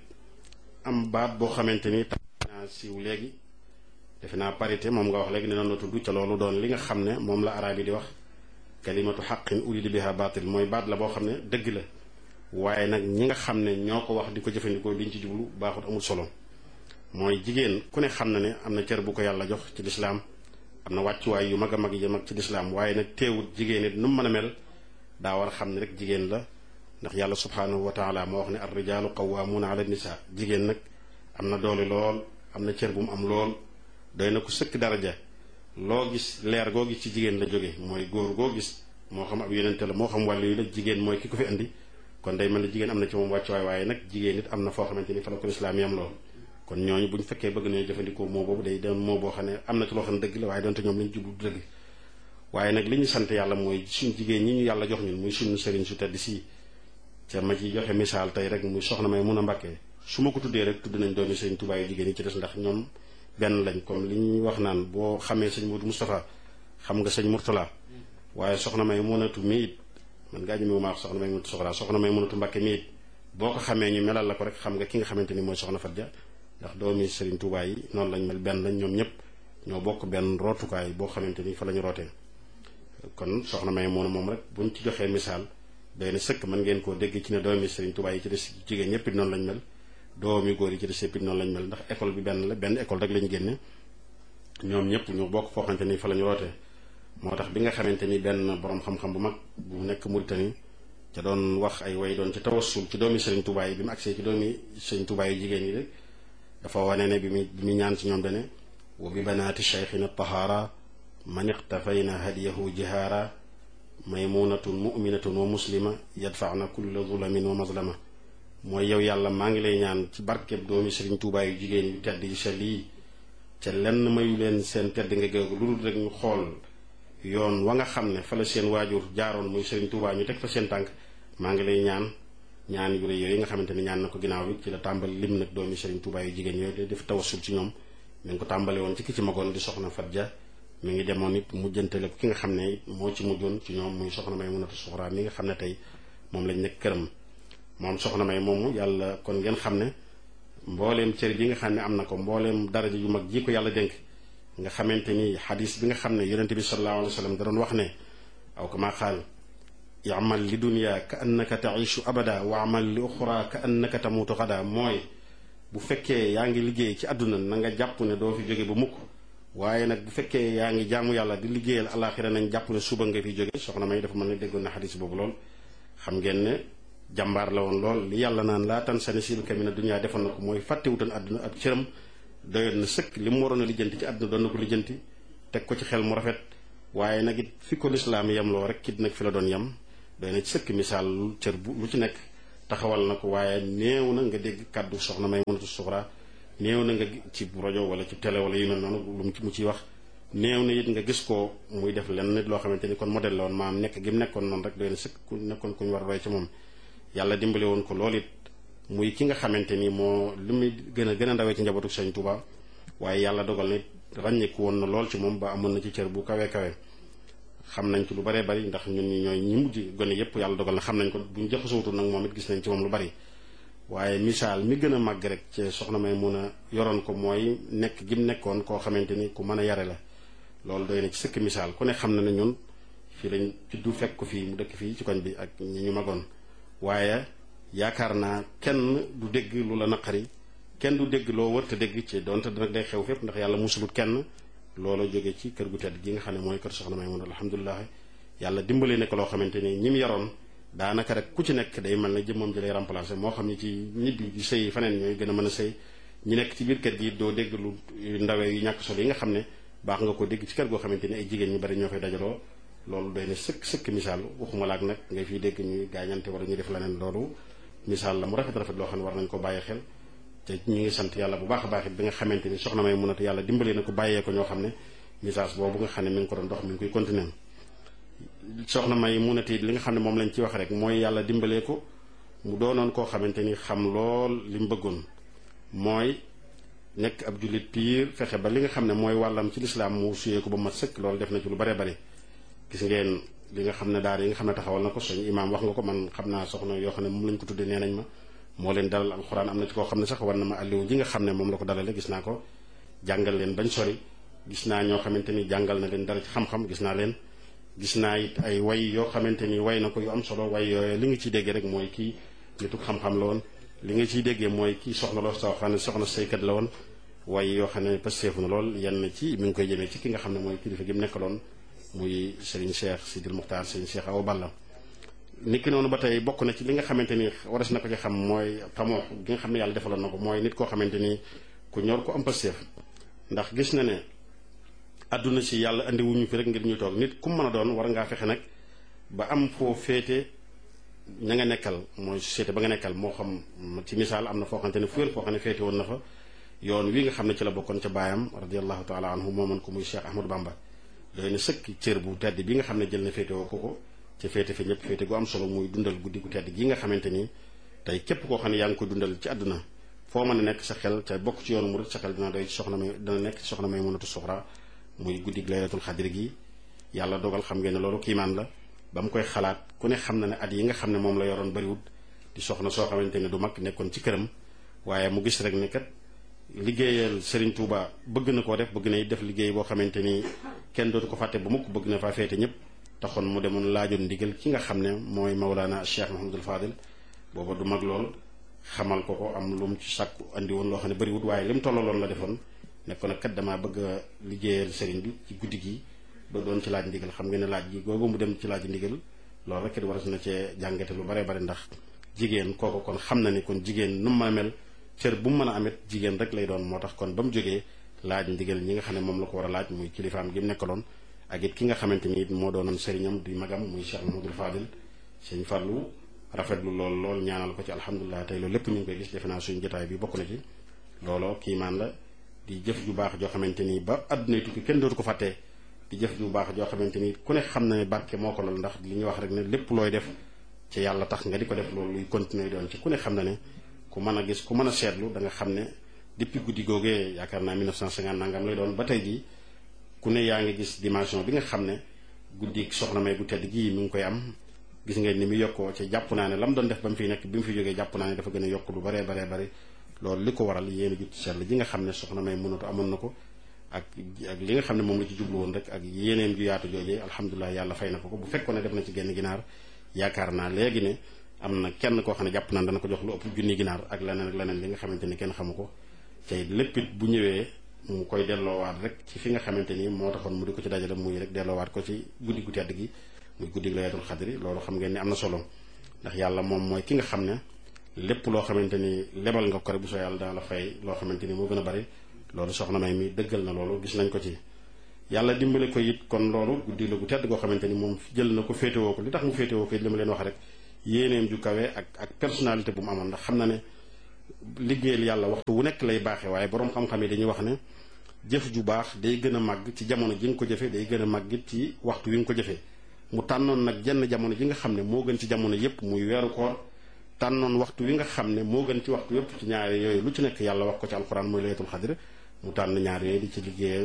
am baat boo xamante ni tax naa siiw léegi defe naa parité moom nga wax léegi ne noonu la tudd ca loolu doon li nga xam ne moom la araab yi di wax kalimatu xaqin urida biha baatil mooy baat la boo xam ne dëgg la waaye nag ñi nga xam ne ñoo ko wax di ko jëfandikoo liñ ci jublu baaxut amul solo mooy jigéen ku ne xam na ne am na cër bu ko yàlla jox ci lislaam am na wàccuwaay yu mag a mag yi mag ci lislaam waaye nag teewut jigéen it nu mu mën a mel daa war a xam ne rek jigéen la ndax yàlla subhaanahu wa taala moo wax ne ar rijaalu qawwaamuuna ala nisaa jigéen nag am na doole lool am na cër bu mu am lool doy na ko sëkk daraja loo gis leer goo gis ci jigéen la jóge mooy góor goo gis moo xam ab yonente la moo xam wàllu yi la jigéen mooy ki ko fi indi kon day mel ne jigéen am na ci moom wàccuwaay waaye nag jigéen it am na foo xamante ni fa la ko lislaam yam lool kon ñooñu bu ñu fekkee bëgg nañu jëfandikoo moo boobu day doon moo boo xam ne am na ci loo xam ne dëgg la waaye doonte ñoom lañu jublu du dëgg waaye nag li ñu sant yàlla mooy suñ jigéen ñi ñu yàlla jox ñun muy suñu sëriñ su tedd si ca ma ci joxe misaal tey rek muy soxna may mun a mbàkkee su ma ko tuddee rek tudd nañ doomi sëriñ Tuubaa yu jigéen yi ci des ndax ñoom benn lañ comme li ñuy wax naan boo xamee sëñ Modou Moustapha xam nga sëñ Mourtala waaye soxna may munatu mi it man ngaa ñëme ma wax soxna may munatu soxla soxna may munatu Mbàkke mi it boo ko xamee ñu melal la ko rek xam nga ki nga xamante ni mooy soxna Fatia ndax doomi Serigne Touba yi noonu lañ mel benn lañ ñoom ñëpp ñoo bokk benn rootukaay boo xamante ni fa la ñu rootee kon soxna may moom rek buñ ci joxee misaal doy na sëkk mën ngeen koo dégg ci ne doomi Serigne Touba yi ci des jigéen ñëpp it noonu lañ mel doomi góor yi ci des yëpp it noonu lañ mel ndax école bi benn la benn école rek lañ génne ñoom ñëpp ñu bokk foo xamante ni fa la ñu rootee moo tax bi nga xamante ni benn borom xam-xam bu mag bu nekk Mauritanie ca doon wax ay way doon ci tawassul ci doomi Serigne Touba yi bi mu agsee ci doomi Serigne Touba yi jigéen yi rek dafa wane ne bi mu ñaan ci ñoom dane wa bi banaati cheikhina tahaara man iqtafayna hadiyahu jihaara maymunatun muminatun wa muslima yadfaana kulla zulamin wa mazlama mooy yow yàlla maa ngi lay ñaan ci barkeb doomi Serigne Touba yu jigéen yu tedd yu sell yi ca lenn mayu leen seen tedd nga géegu lu dul rek ñu xool yoon wa nga xam ne fa la seen waajur jaaroon muy Serigne Touba ñu teg fa seen tànk maa ngi lay ñaan yu rëy yooyu nga xamante ni ñaan na ko ginnaaw bi ci la tàmbali lim nag doomi Serigne Touba yu jigéen yooyu de def tawassul ci ñoom mi ngi ko tàmbale woon ci ki ci magoon di soxna Fatia mi ngi demoon it mujjantale ko ki nga xam ne moo ci mujjoon ci ñoom muy soxna may munatu suxraa mi nga xam ne tey moom lañ nekk këram moom soxna may moomu yàlla kon ngeen xam ne mbooleem cër bi nga xam ne am na ko mbooleem daraja yu mag ji ko yàlla dénk nga xamante ni xadis bi nga xam ne yonente bi sallallahu alayhi wa sallam da doon wax ne aw kama qaal yamal li dunya ka annaka taishu abada wa amal li uxra ka annaka tamutu xada mooy bu fekkee yaa ngi liggéey ci àdduna na nga jàpp ne doo fi jóge ba mukk waaye nag bu fekkee yaa ngi jaamu yàlla di liggéeyal alaxira nañ jàpp ne suba nga fi jóge soxna may dafa mën ne déggoon na xadis boobu lool xam ngeen ne jàmbaar la woon lool li yàlla naan laa tan sa nasiibaka mina dunya defoon na ko mooy fàttewutoon àdduna ak cëram doyoon na sëkk li mu waroon a lijjanti ci àdduna doon na ko lijjanti teg ko ci xel mu rafet waaye nag it fi ko lislaam yem loo rek kit nag fi la doon yem doy na ci sëkk misaal cër bu lu ci nekk taxawal na ko waaye néew na nga dégg kàddu soxna Maymunatu Suxra néew na nga ci rajo wala ci télé wala yu mel noonu lu mu ciy wax néew na it nga gis ko muy def lenn nit loo xamante ni kon modèle la woon maam nekk gi mu nekkoon noonu rek doy na sëkk ku nekkoon ku ñu war a roy ci moom. yàlla dimbale woon ko loolu it muy ki nga xamante ni moo li muy gën a ndawee ci njabootu Sëñ Tuubaa waaye yàlla dogal na ràññeeku woon na lool ci moom ba amoon na ci cër bu kawe kawe. xam nañ ci lu baree bari ndax ñun ñi ñooy ñi mujj gone yépp yàlla dogal na xam nañ ko bu ñu jaxasootul nag moom it gis nañ ci moom lu bari. waaye misaal mi gën a màgg rek ci soxna Maymuna yoroon ko mooy nekk gi mu nekkoon koo xamante ni ku mën a yare la loolu doy na ci sëkk misaal ku ne xam na ne ñun fii lañ juddu fekk ko fii mu dëkk fii ci koñ bi ak ñi ñu magoon waaye yaakaar naa kenn du dégg lu la naqari kenn du dégg loo wër te dégg ci donte nag day xew fépp ndax yàlla musulut kenn loolu jóge ci kër gu tedd gi nga xam ne mooy kër soxna Maymuna alhamdulilah yàlla dimbale ne ko loo xamante ni ñi mu yaroon daanaka rek ku ci nekk day mel ne jëmmam ji lay remplacer moo xam ne ci nit bi di sëy faneen ñooy gën a mën a sëy ñi nekk ci biir kër gi doo dégg lu ndawee yu ñàkk solo yi nga xam ne baax nga ko dégg ci kër goo xamante ni ay jigéen ñu bari ñoo fay dajaloo loolu doy na sëkk misaal waxuma laak nag ngay fiy dégg ñuy gaañante wala ñuy def leneen loolu misaal la mu rafet loo xam ne war nañ ko bàyyi xel te ñu ngi sant yàlla bu baax a baax it bi nga xamante ni soxna Maymunatu yàlla dimbalee na ko bàyyee ko ñoo xam ne message boobu nga xam ne mi ngi ko doon dox mi ngi koy continuer soxna Maymunatu li nga xam ne moom lañ ci wax rek mooy yàlla dimbalee ko mu doonoon koo xamante ni xam lool li mu bëggoon mooy nekk ab jullit piir fexe ba li nga xam ne mooy wàllam ci lislaam mu suyee ko ba mat sëkk loolu def na ci lu bare bare gis ngeen li nga xam ne daara yi nga xam ne taxawal na ko suñu imaam wax nga ko man xam naa soxna yoo xam ne moom lañ ko tuddee nee nañ ma moo leen dalal alxuraan am na ci koo xam ne sax war na ma alliwu ji nga xam ne moom la ko dalale gis naa ko jàngal leen bañ sori gis naa ñoo xamante ni jàngal na leen dara ci xam-xam gis naa it ay way yoo xamante ni way na ko yu am solo way yooyu li nga ciy déggee rek mooy kii nitu xam-xam la woon li nga ciy déggee mooy kii soxna loo soo xam ne soxna saykat la woon way yoo xam ne pasteefu na lool yenn ci mi ngi koy jëmee ci ki nga xam ne mooy kilifa gi mu nekkaloon muy Serigne Cheikh Sidil Muxtaar Serigne Cheikh Awa Balla niki noonu ba tey bokk na ci li nga xamante ni waras na ko ci xam mooy tamoo gi nga xam ne yàlla defaloon na ko mooy nit koo xamante ni ku ñor ko am pasteef ndax gis na ne àdduna si yàlla andi wuñu fi rek ngir ñu toog nit ku mën a doon war ngaa fexe nag ba am foo féete ña nga nekkal mooy société ba nga nekkal moo xam ci misaal am na foo xamante ne fu wér foo xam ne féete woon na fa yoon wi nga xam ne ci la bokkoon ca baayam radiallahu taala anhu moomoon ko muy Cheikh Ahmadou Bamba doy na sëkk cër bu tedd bi nga xam ne jël na féete woo ko ca féete fi ñëpp féete gu am solo muy dundal guddi gu tedd gi nga xamante ni tey képp koo xam ne yaa ngi ko dundal ci àdduna foo mën a nekk sa xel ca bokk ci yoonu murid sa xel dina doy dina nekk ci soxna Maymunatu Suxra muy guddi laylatul xadri gi yàlla dogal xam ngeen ne loolu kiimaan la ba mu koy xalaat ku ne xam na ne at yi nga xam ne moom la yoroon bariwut di soxna soo xamante ne du mag nekkoon ci këram waaye mu gis rek ne kat liggéeyal Serigne Touba bëgg na koo bëgg na def liggéey boo xamante ni kenn dootu ko fàtte ba mukk bëgg na faa féete ñëpp taxoon mu demoon laajoon ndigal ki nga xam ne mooy Mawlana Cheikh Mouhamadul Fadil booba du mag lool xamal ko am lu mu ci sàkku andi woon loo xam ne bariwut waaye li mu tollaloon la defoon nekkoon nag kat damaa bëgg a liggéeyal Serigne bi ci guddi gi ba doon ci laaj ndigal xam nga ne laaj gi googu mu dem ci laaj ndigal loolu rek it war na cee jàngate lu bare bare ndax jigéen kooku kon xam na ni kon jigéen nu mu mën a mel cër bu mu mën a amit jigéen rek lay doon moo tax kon ba mu jógee laaj ndigal ñi nga xam ne moom la ko war a laaj muy kilifaam gi mu nekkaloon ak it ki nga xamante ni it moo doonoon sëriñam di magam muy Cheikh Mouhamadoul Fadil sëñ Fallou rafetlu lool ñaanal ko ci alhamdulilah tey loolu lépp ñu ngi koy gis defe naa suñu jotaay bi bokk na ci looloo kiimaan la di jëf ju baax joo xamante ni ba àdduna tukki kenn dootu ko fàttee di jëf ju baax joo xamante ni ku ne xam na ne barke moo ko lool ndax li ñuy wax rek ne lépp looy def ci yàlla tax nga di ko def loolu luy continuer doon ci ku ne xam na ne ku mën a gis ku mën a seetlu da nga xam ne depuis guddi googee yaakaar naa 1950 nangam lay doon ba tey jii ku ne yaa ngi gis dimension bi nga xam ne guddi soxna May gu tedd gii mi ngi koy am gis ngeen ni mu yokkoo ci jàpp naa ne la mu doon def ba mu fiy nekk bi mu fi jógee jàpp naa ne dafa gën a yokk lu baree bari loolu li ko waral yéen a jut sell ji nga xam ne soxna May mënatu amoon na ko ak li nga xam ne moom la ci jublu woon rek ak yéeneen ju yaatu joojee alhamdulilah yàlla fay na ko bu fekkoon ne def na ci genn ginaar yaakaar naa léegi ne am na kenn koo xam ne jàpp naa dana ko jox lu ëpp junni ginaar ak leneen li nga xamante ni kenn xamu ko te lépp it bu ñëwee mu koy delloowaat rek ci fi nga xamante ni moo taxoon mu di ko ci dajale muy rek delloowaat ko ci guddi gu tedd gi muy guddi laylatul xadri loolu xam ngeen ni am na solo ndax yàlla moom mooy ki nga xam ne lépp loo xamante ni lebal nga ko rek bu soo yàlla dana la fay loo xamante ni moo gën a bari loolu soxna May mi dëggal na loolu gis nañ ko ci yàlla dimbale ko it kon loolu guddi la gu tedd goo xamante ni moom jël na ko féetewoo ko li tax mu féetewoo ko it li ma leen wax rek yéeneem ju kawe ak personnalité bu mu amoon ndax xam na ne liggéeyal yàlla waxtu wu nekk lay baaxee waaye boroom xam-xam yi dañuy wax ne jëf ju baax day gën a màgg ci jamono ji nga ko jëfee day gën a màgg ci waxtu wi nga ko jëfee mu tànnoon nag jenn jamono ji nga xam ne moo gën ci jamono yépp muy weeru koor tànnoon waxtu wi nga xam ne moo gën ci waxtu yépp ci ñaari yooyu lu ci nekk yàlla wax ko ci alxuraan mooy laylatul xadr mu tànn ñaar yooyu di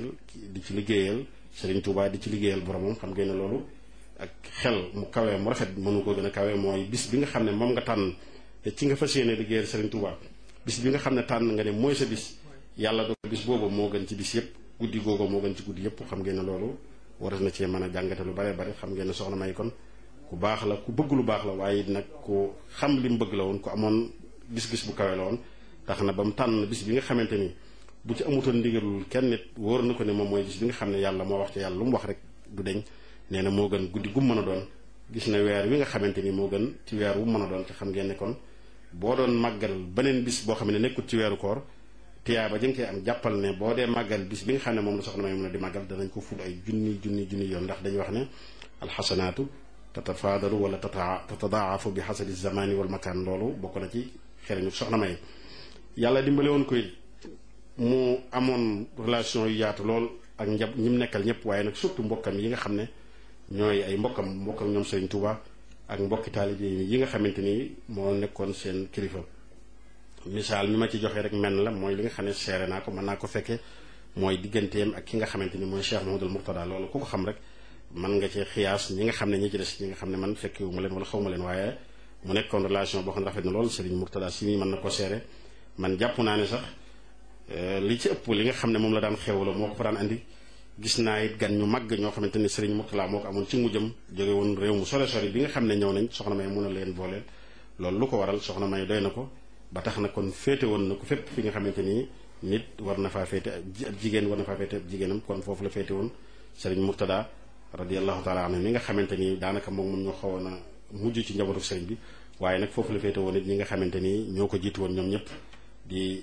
ci liggéeyal Serigne Touba di ci liggéeyal boromam xam ngeen ne loolu ak xel mu kawee mu rafet mënu ko gën a kawee mooy bis bi nga xam ne moom nga tànn te ci nga fas yéene liggéeyal Serigne Touba bis bi nga xam ne tànn nga ne mooy sa bis yàlla do bis boobu moo gën ci bis yépp guddi googu moo gën ci guddi yépp xam ngeen ne loolu war na cee mën a jàngate lu bare bare xam ngeen ne soxna May kon ku baax la ku bëgg lu baax la waaye nag ku xam li mu bëgg la woon ku amoon gis-gis bu kawe la woon tax na ba mu tànn bis bi nga xamante ni bu ci amutoon ndigalul kenn nit wóor na ko ne moom mooy bis bi nga xam ne yàlla moo wax ci yàlla lu mu wax rek du deñ nee na moo gën guddi gu mën a doon gis na weer wi nga xamante ni moo gën ci weer wu mën a doon te xam ngeen ne kon boo doon màggal beneen bis boo xam ne nekkut ci weeru koor tiyaaba ji nga koy am jàppal ne boo dee màggal bis bi nga xam ne moom la soxna May mën a di màggal danañ ko ful ay junni yoon ndax dañuy wax ne alxasanaatu tatafaadalu wala tatadaafu bi xasabi zamani wal makaan loolu bokk na ci xereñu soxna May yàlla dimbale woon ko mu amoon relation yu yaatu lool ak ñi mu nekkal ñëpp waaye nag surtout mbokkam yi nga xam ne ñooy ay mbokkam ñoom Serigne Touba ak mbokki taalibe yi nga xamante ni moo nekkoon seen kilifa misaal mi ma ci joxe rek menn la mooy li nga xam ne seere naa ko mën naa ko fekke mooy digganteem ak ki nga xamante ni mooy Cheikh Mouhamadoul Mourtada loolu ku ko xam rek man nga ci xiyaas ñi nga xam ne ñi ci des ñi nga xam ne man fekkewu ma leen wala xaw ma leen waaye mu nekkoon relation boo xam ne rafet na lool Serigne Mourtada si mi mën na ko seere man jàpp naa ne sax li ci ëpp li nga xam ne moom la daan xewloo moo ko fa daan andi gis naa it gan ñu màgg ñoo xamante ni Serigne Mourtada moo ko amoon ci mujjam jóge woon réew mu sore sori bi nga xam ne ñëw nañ soxna May mun a leen booleel loolu lu ko waral soxna May doy na ko ba tax na kon féete woon na ko fépp fi nga xamante ni nit war na faa féete ab jigéen war na faa féete ab jigéenam kon foofu la féete woon Serigne Mourtada radiyallahu taala anhu mi nga xamante ni daanaka moom ñoo xawoon a mujj ci njabootu Serigne bi waaye nag foofu la féete woon it ñi nga xamante ni ñoo ko jiitu woon ñoom ñëpp di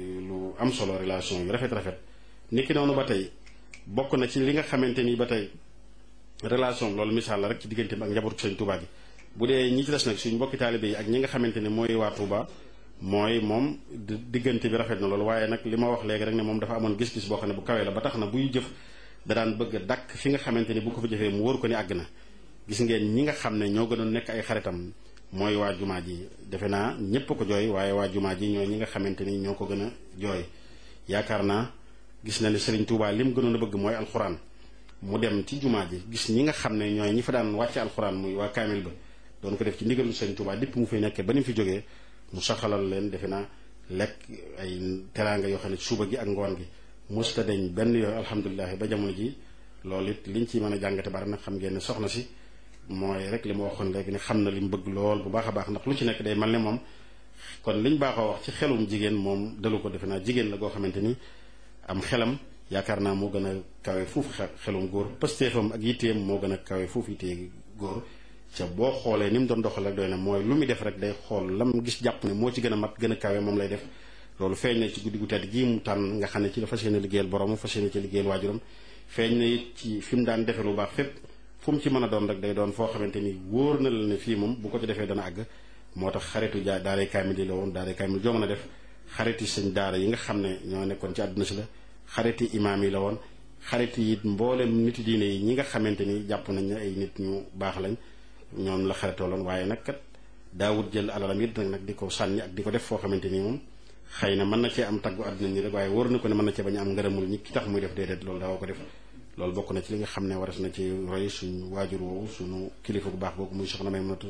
lu am solo relation yu rafet niki noonu ba tey bokk na ci li nga xamante ni ba tey relation loolu misaal la rek ci diggante bi ak njabootu Serigne Touba gi bu dee ñi ci des nag suñ mbokki taalibe yi ak ñi nga xamante ne mooy waa Touba mooy moom diggante bi rafet na loolu waaye nag li ma wax léegi rek ne moom dafa amoon gis-gis boo xam ne bu kawee la ba tax na buy jëf da daan bëgg a dakk fi nga xamante ni bu ko fa jëfee mu wóor ko ni àgg na gis ngeen ñi nga xam ne ñoo gënoon nekk ay xaritam mooy waa jumaa ji defe naa ñépp ko jooy waaye waa jumaa ji ñooy ñi nga xamante ni ñoo ko gën a jooy yaakaar naa gis na ne Serigne Touba li mu gënoon a bëgg mooy alxuraan mu dem ci jumaa ji gis ñi nga xam ne ñooy ñi fa daan wàcce alxuraan muy waa kaamil ba doon ko def ci ndigalu Serigne Touba dipp mu fay nekkee ba ni mu fi jógee mu saxalal leen defe naa lekk ay teraanga yoo xam ne suba gi ak ngoon gi mosta deñ benn yooyu alhamdulilah ba jamono ji loolu it liñ ci mën a jàngate bari nag xam ngeen ne soxna si mooy rek li ma waxoon léegi ne xam na li mu bëgg lool bu baax a baax ndax lu ci nekk day mel ne moom kon liñ baaxoo wax ci xelum jigéen moom dalu ko defe naa jigéen la goo xamante ni am xelam yaakaar naa moo gën a kawe fuuf xelum góor pëstéefam ak yitteem moo gën a kawe fuuf yittee góor ca boo xoolee ni mu doon doxal rek doy na mooy lu muy def rek day xool lam gis jàpp ne moo ci gën a mat gën a kawe moom lay def loolu feeñ na ci guddi gu tedd gii mu tànn nga xam ne ci la fas yéene liggéeyal borom fas yéene ci liggéeyal waajuram feeñ na it ci fi mu daan defee lu baax fépp fu mu ci mën a doon rek day doon foo xamante ni wóor na la ne fii moom bu ko ci defee dana àgg moo tax xaritu daaray kaamil yi la woon daaray kaamil joo mën a def xariti sëñ daara yi nga xam ne ñoo nekkoon ci àdduna si la xariti imaam yi la woon xariti it mboolem nit diine yi ñi nga xamante ni jàpp nañ ne ay nit ñu baax lañ ñoom la xaritooloon waaye nag kat daawut jël alalam it nag di ko sànni ak di ko def foo xamante ni moom xëy na mën na cee am taggu àdduna ni rek waaye wóor na ko ne mën na cee bañ a am ngërëmul ñi ki tax muy def déedéet loolu daawa ko def loolu bokk na ci li nga xam ne waras na ci roy suñu waajur woowu suñu kilifa bu baax boobu muy soxna Maymunatu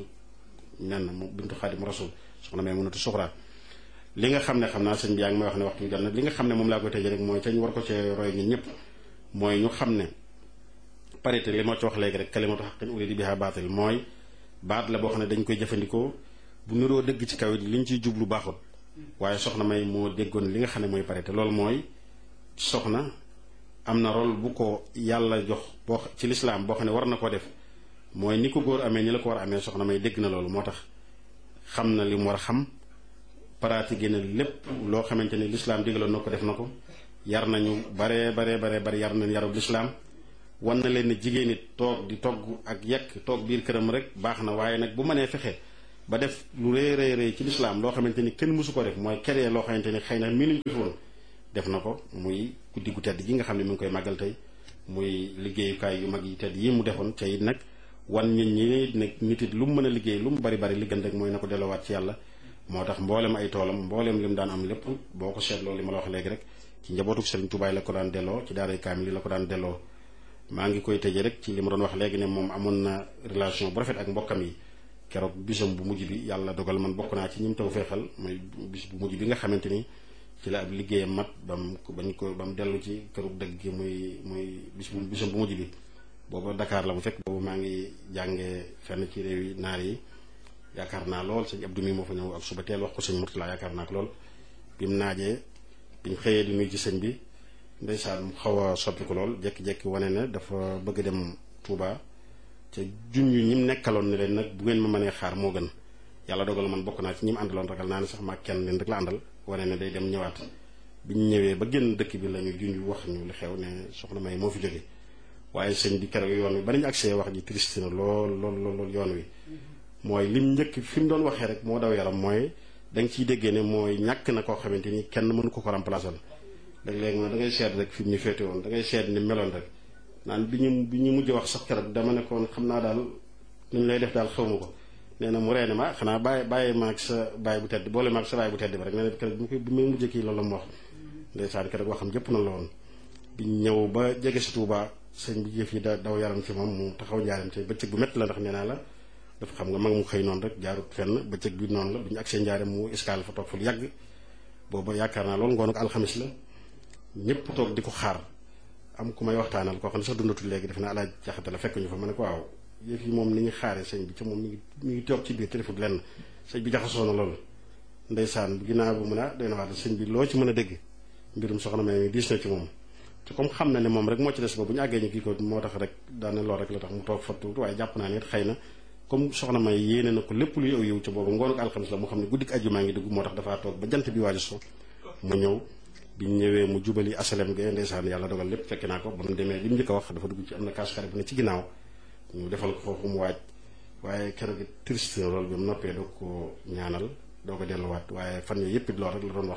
nen mu bintu Xaadimu Rasuul soxna Maymunatu Suxra li nga xam ne xam naa sëñ bi yaa ngi may wax ne waxtu bi jot na li nga xam ne moom laa koy tëjee rek mooy ca ñu war ko cee roy ñun ñëpp mooy ñu xam ne parité li moo ci wax léegi rek kalimatu haqqin urida biha baatil mooy baat la boo xam ne dañ koy jëfandikoo bu niroo dëgg ci kaw it liñ ciy jublu baaxul waaye soxna May moo déggoon li nga xam ne mooy parité loolu mooy soxna am na rôle bu ko yàlla jox boo ci lislaam boo xam ne war na ko def mooy ni ko góor amee ni la ko war a amee soxna May dégg na loolu moo tax xam na li mu war a xam pratiqué na lépp loo xamante ni lislaam digaloon na ko def na ko yar nañu bare yar nañ yarub lislaam wan na leen ne jigéen it toog di togg ak yekk toog biir këram rek baax na waaye nag bu mënee fexe ba def lu rëy ci lislaam loo xamante ni kenn mësu ko def mooy créer loo xamante ni xëy na miinuñ ko fi woon def na ko muy guddi gu tedd gi nga xam ne mi ngi koy màggal tey muy liggéeyukaay yu mag yi tedd yi mu defoon ca it nag wan nit ñi nag nit it lu mu mën a liggéey lu mu bari li gën rek mooy na ko delloowaat ci yàlla moo tax mboolem ay toolam mboolem li mu daan am lépp boo ko seetloo li ma la wax léegi rek ci njabootuk Serigne Touba la ko daan delloo ci daaray kaamil li la ko daan delloo maa ngi koy tëjee rek ci li ma doon wax léegi ne moom amoon na relation bu rafet ak mbokkam yi keroog bisam bu mujj bi yàlla dogal man bokk naa ci ñi mu taw feexal mooy bis bu mujj bi nga xamante ni ci la ab liggéeyam mat ba mu dellu ci këru dëgg gi muy bisam bu mujj bi booba Dakar la bu fekk boobu maa ngi jàngee fenn ci réew yi naar yi yaakaar naa lool sëñ Abdou mi moo fa ñëw ak suba teel wax ko sëñ Murtala yaakaar naa ko lool bi mu naajee biñ xëyee di nuyu ci sëñ bi ndeysaan mu xaw a soppi ko lool jekki-jekki wane ne dafa bëgg dem Touba ca junj ñi mu nekkaloon ne leen nag bu ngeen ma mënee xaar moo gën yàlla dogal man bokk naa ci ñi mu àndaloon ragal naa ne sax maa kenn leen rek la àndal wane ne day dem ñëwaat biñ ñëwee ba génn dëkk bi la ñu junj wax ñu li xew ne soxna May moo fi jóge waaye sëñ bi keroog yoon wi ba nañu accès wax ji triste na lool yoon wi mooy lim njëkk fi mu doon waxee rek moo daw yaram mooy da nga ciy déggee ne mooy ñàkk na koo xamante ni kenn mënu ko remplacer léeg-léeg moom da ngay seet rek fi mu ñu féete woon da ngay seet ni meloon rek naan bi ñu mujj wax sax keroog dama nekkoon xam naa daal nu ñu lay def daal xaw ma ko nee na mu reene ma xanaa bàyyi ma ak sa baay bu tedd boole ma ak sa baay bu tedd bi rek nee na keroog bi may mujjee kii loolu la mu wax ndeysaan keroog waxam jëpp na la woon bi ñëw ba jege si Touba sëñ bi jëf yi daw yaram ci moom mu taxaw njaaram te bëccëg bu métti la ndax nee naa la dafa xam nga mag mu xëy noonu rek jaarut fenn bëccëg bi noonu la bi ñu agsee njaaram mu escale fa toog fa lu yàgg booba yaakaar naa loolu ngoon ak alxamis la ñëpp toog di ko xaar am ku may waxtaanal koo xam ne sax dundatul léegi def na alaaj jaxate la fekk ñu fa ma ne ko waaw yëf yi moom ni ñu xaaree sëñ bi ca moom mi ngi toog ci biir téléphone lenn sëñ bi jaxasoo na loolu ndeysaan ginnaaw bu mu ne doy na wax sëñ bi loo ci mën a dégg mbirum soxna May mi diis na ci moom te comme xam na ne moom rek moo ci des ba bu ñu àggee ñu kii ko moo tax rek daane lool rek la tax mu toog fa tuuti waaye jàpp naa ne it xëy na comme soxna May yéene na ko lépp luy aw yow ca boobu ngoonu ko alxamis la mu xam ne guddik ajjumaa ngi dugg moo tax dafaa toog ba jant bi waaju so mu ñëw bi ñu ñëwee mu jubali asalem ge ndeysaan yàlla dogal lépp fekke naa ko ba mu demee li mu njëkk a wax dafa dugg ci am na kaasukare bu ne ci ginnaaw ñu defal ko foofu mu waaj waaye keroog triste na loolu bi mu noppee doo ko ñaanal doo ko delluwaat waaye fan yooyu yëpp it loolu rek la doon wax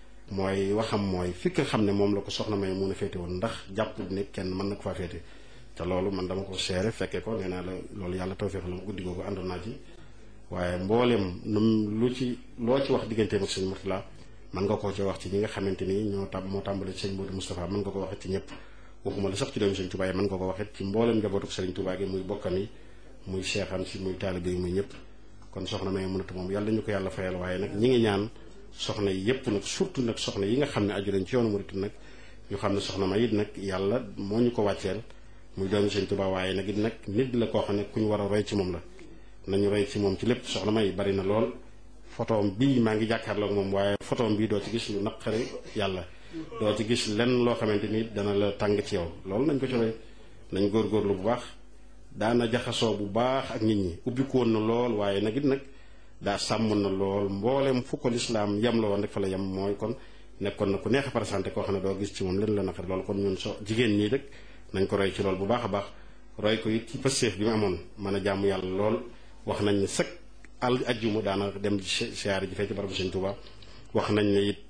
mooy waxam mooy fi nga xam ne moom la ko soxna May mun a féete woon ndax jàpp ne kenn mën na ko faa féete te loolu man dama ko seere fekke ko nee naa la loolu yàlla tawfeex la mu guddi googu àndoon naa ci waaye mboolem loo ci wax digganteem ak sëñ Murtala mën nga koo ci wax ci ñi nga xamante ni moo tàmbale ci sëñ Modou Moustapha mën nga ko waxit ci ñëpp waxuma la sax ci doomu sëñ Touba yi mën nga ko waxit ci mboolem njabootuk sëriñ Touba gi muy bokkam yi muy seexam si muy taalibe yi muy ñëpp kon soxna May mënatu moom yàlla ñu ko yàlla fayal waaye nag ñi ngi ñaan soxna yi yëpp nag surtout nag soxna yi nga xam ne aju leen ci yoonu murit nag ñu xam ne soxna May it nag yàlla moo ñu ko wàcceel muy doomu sëñ Touba waaye nag it nag nit la koo xam ne ku ñu war a roy ci moom la nañu roy ci moom ci lépp soxna May bari na lool photoom bii maa ngi jàkkaarloog moom waaye photoom bii doo ci gis lu naqari yàlla doo ci gis lenn loo xamante ni dana la tàng ci yow loolu nañ ko ci roy nañ góorgóorlu bu baax daana jaxasoo bu baax ak nit ñi ubbikoon na lool waaye nag it nag daa sàmm na lool mboolem fu ko lislaam yem la woon rek fa la yem mooy kon nekkoon na ku neex a présenté koo xam ne doo gis ci moom len la naqari loolu kon ñun jigéen ñii rek nañ ko roy ci lool bu baax a baax roy ko it ci pësteef bi mu amoon mën a jaamu yàlla lool wax nañ ne sëkk ajjuma daana dem siyaare ji fee ci barabu sëñ Touba wax nañ ne it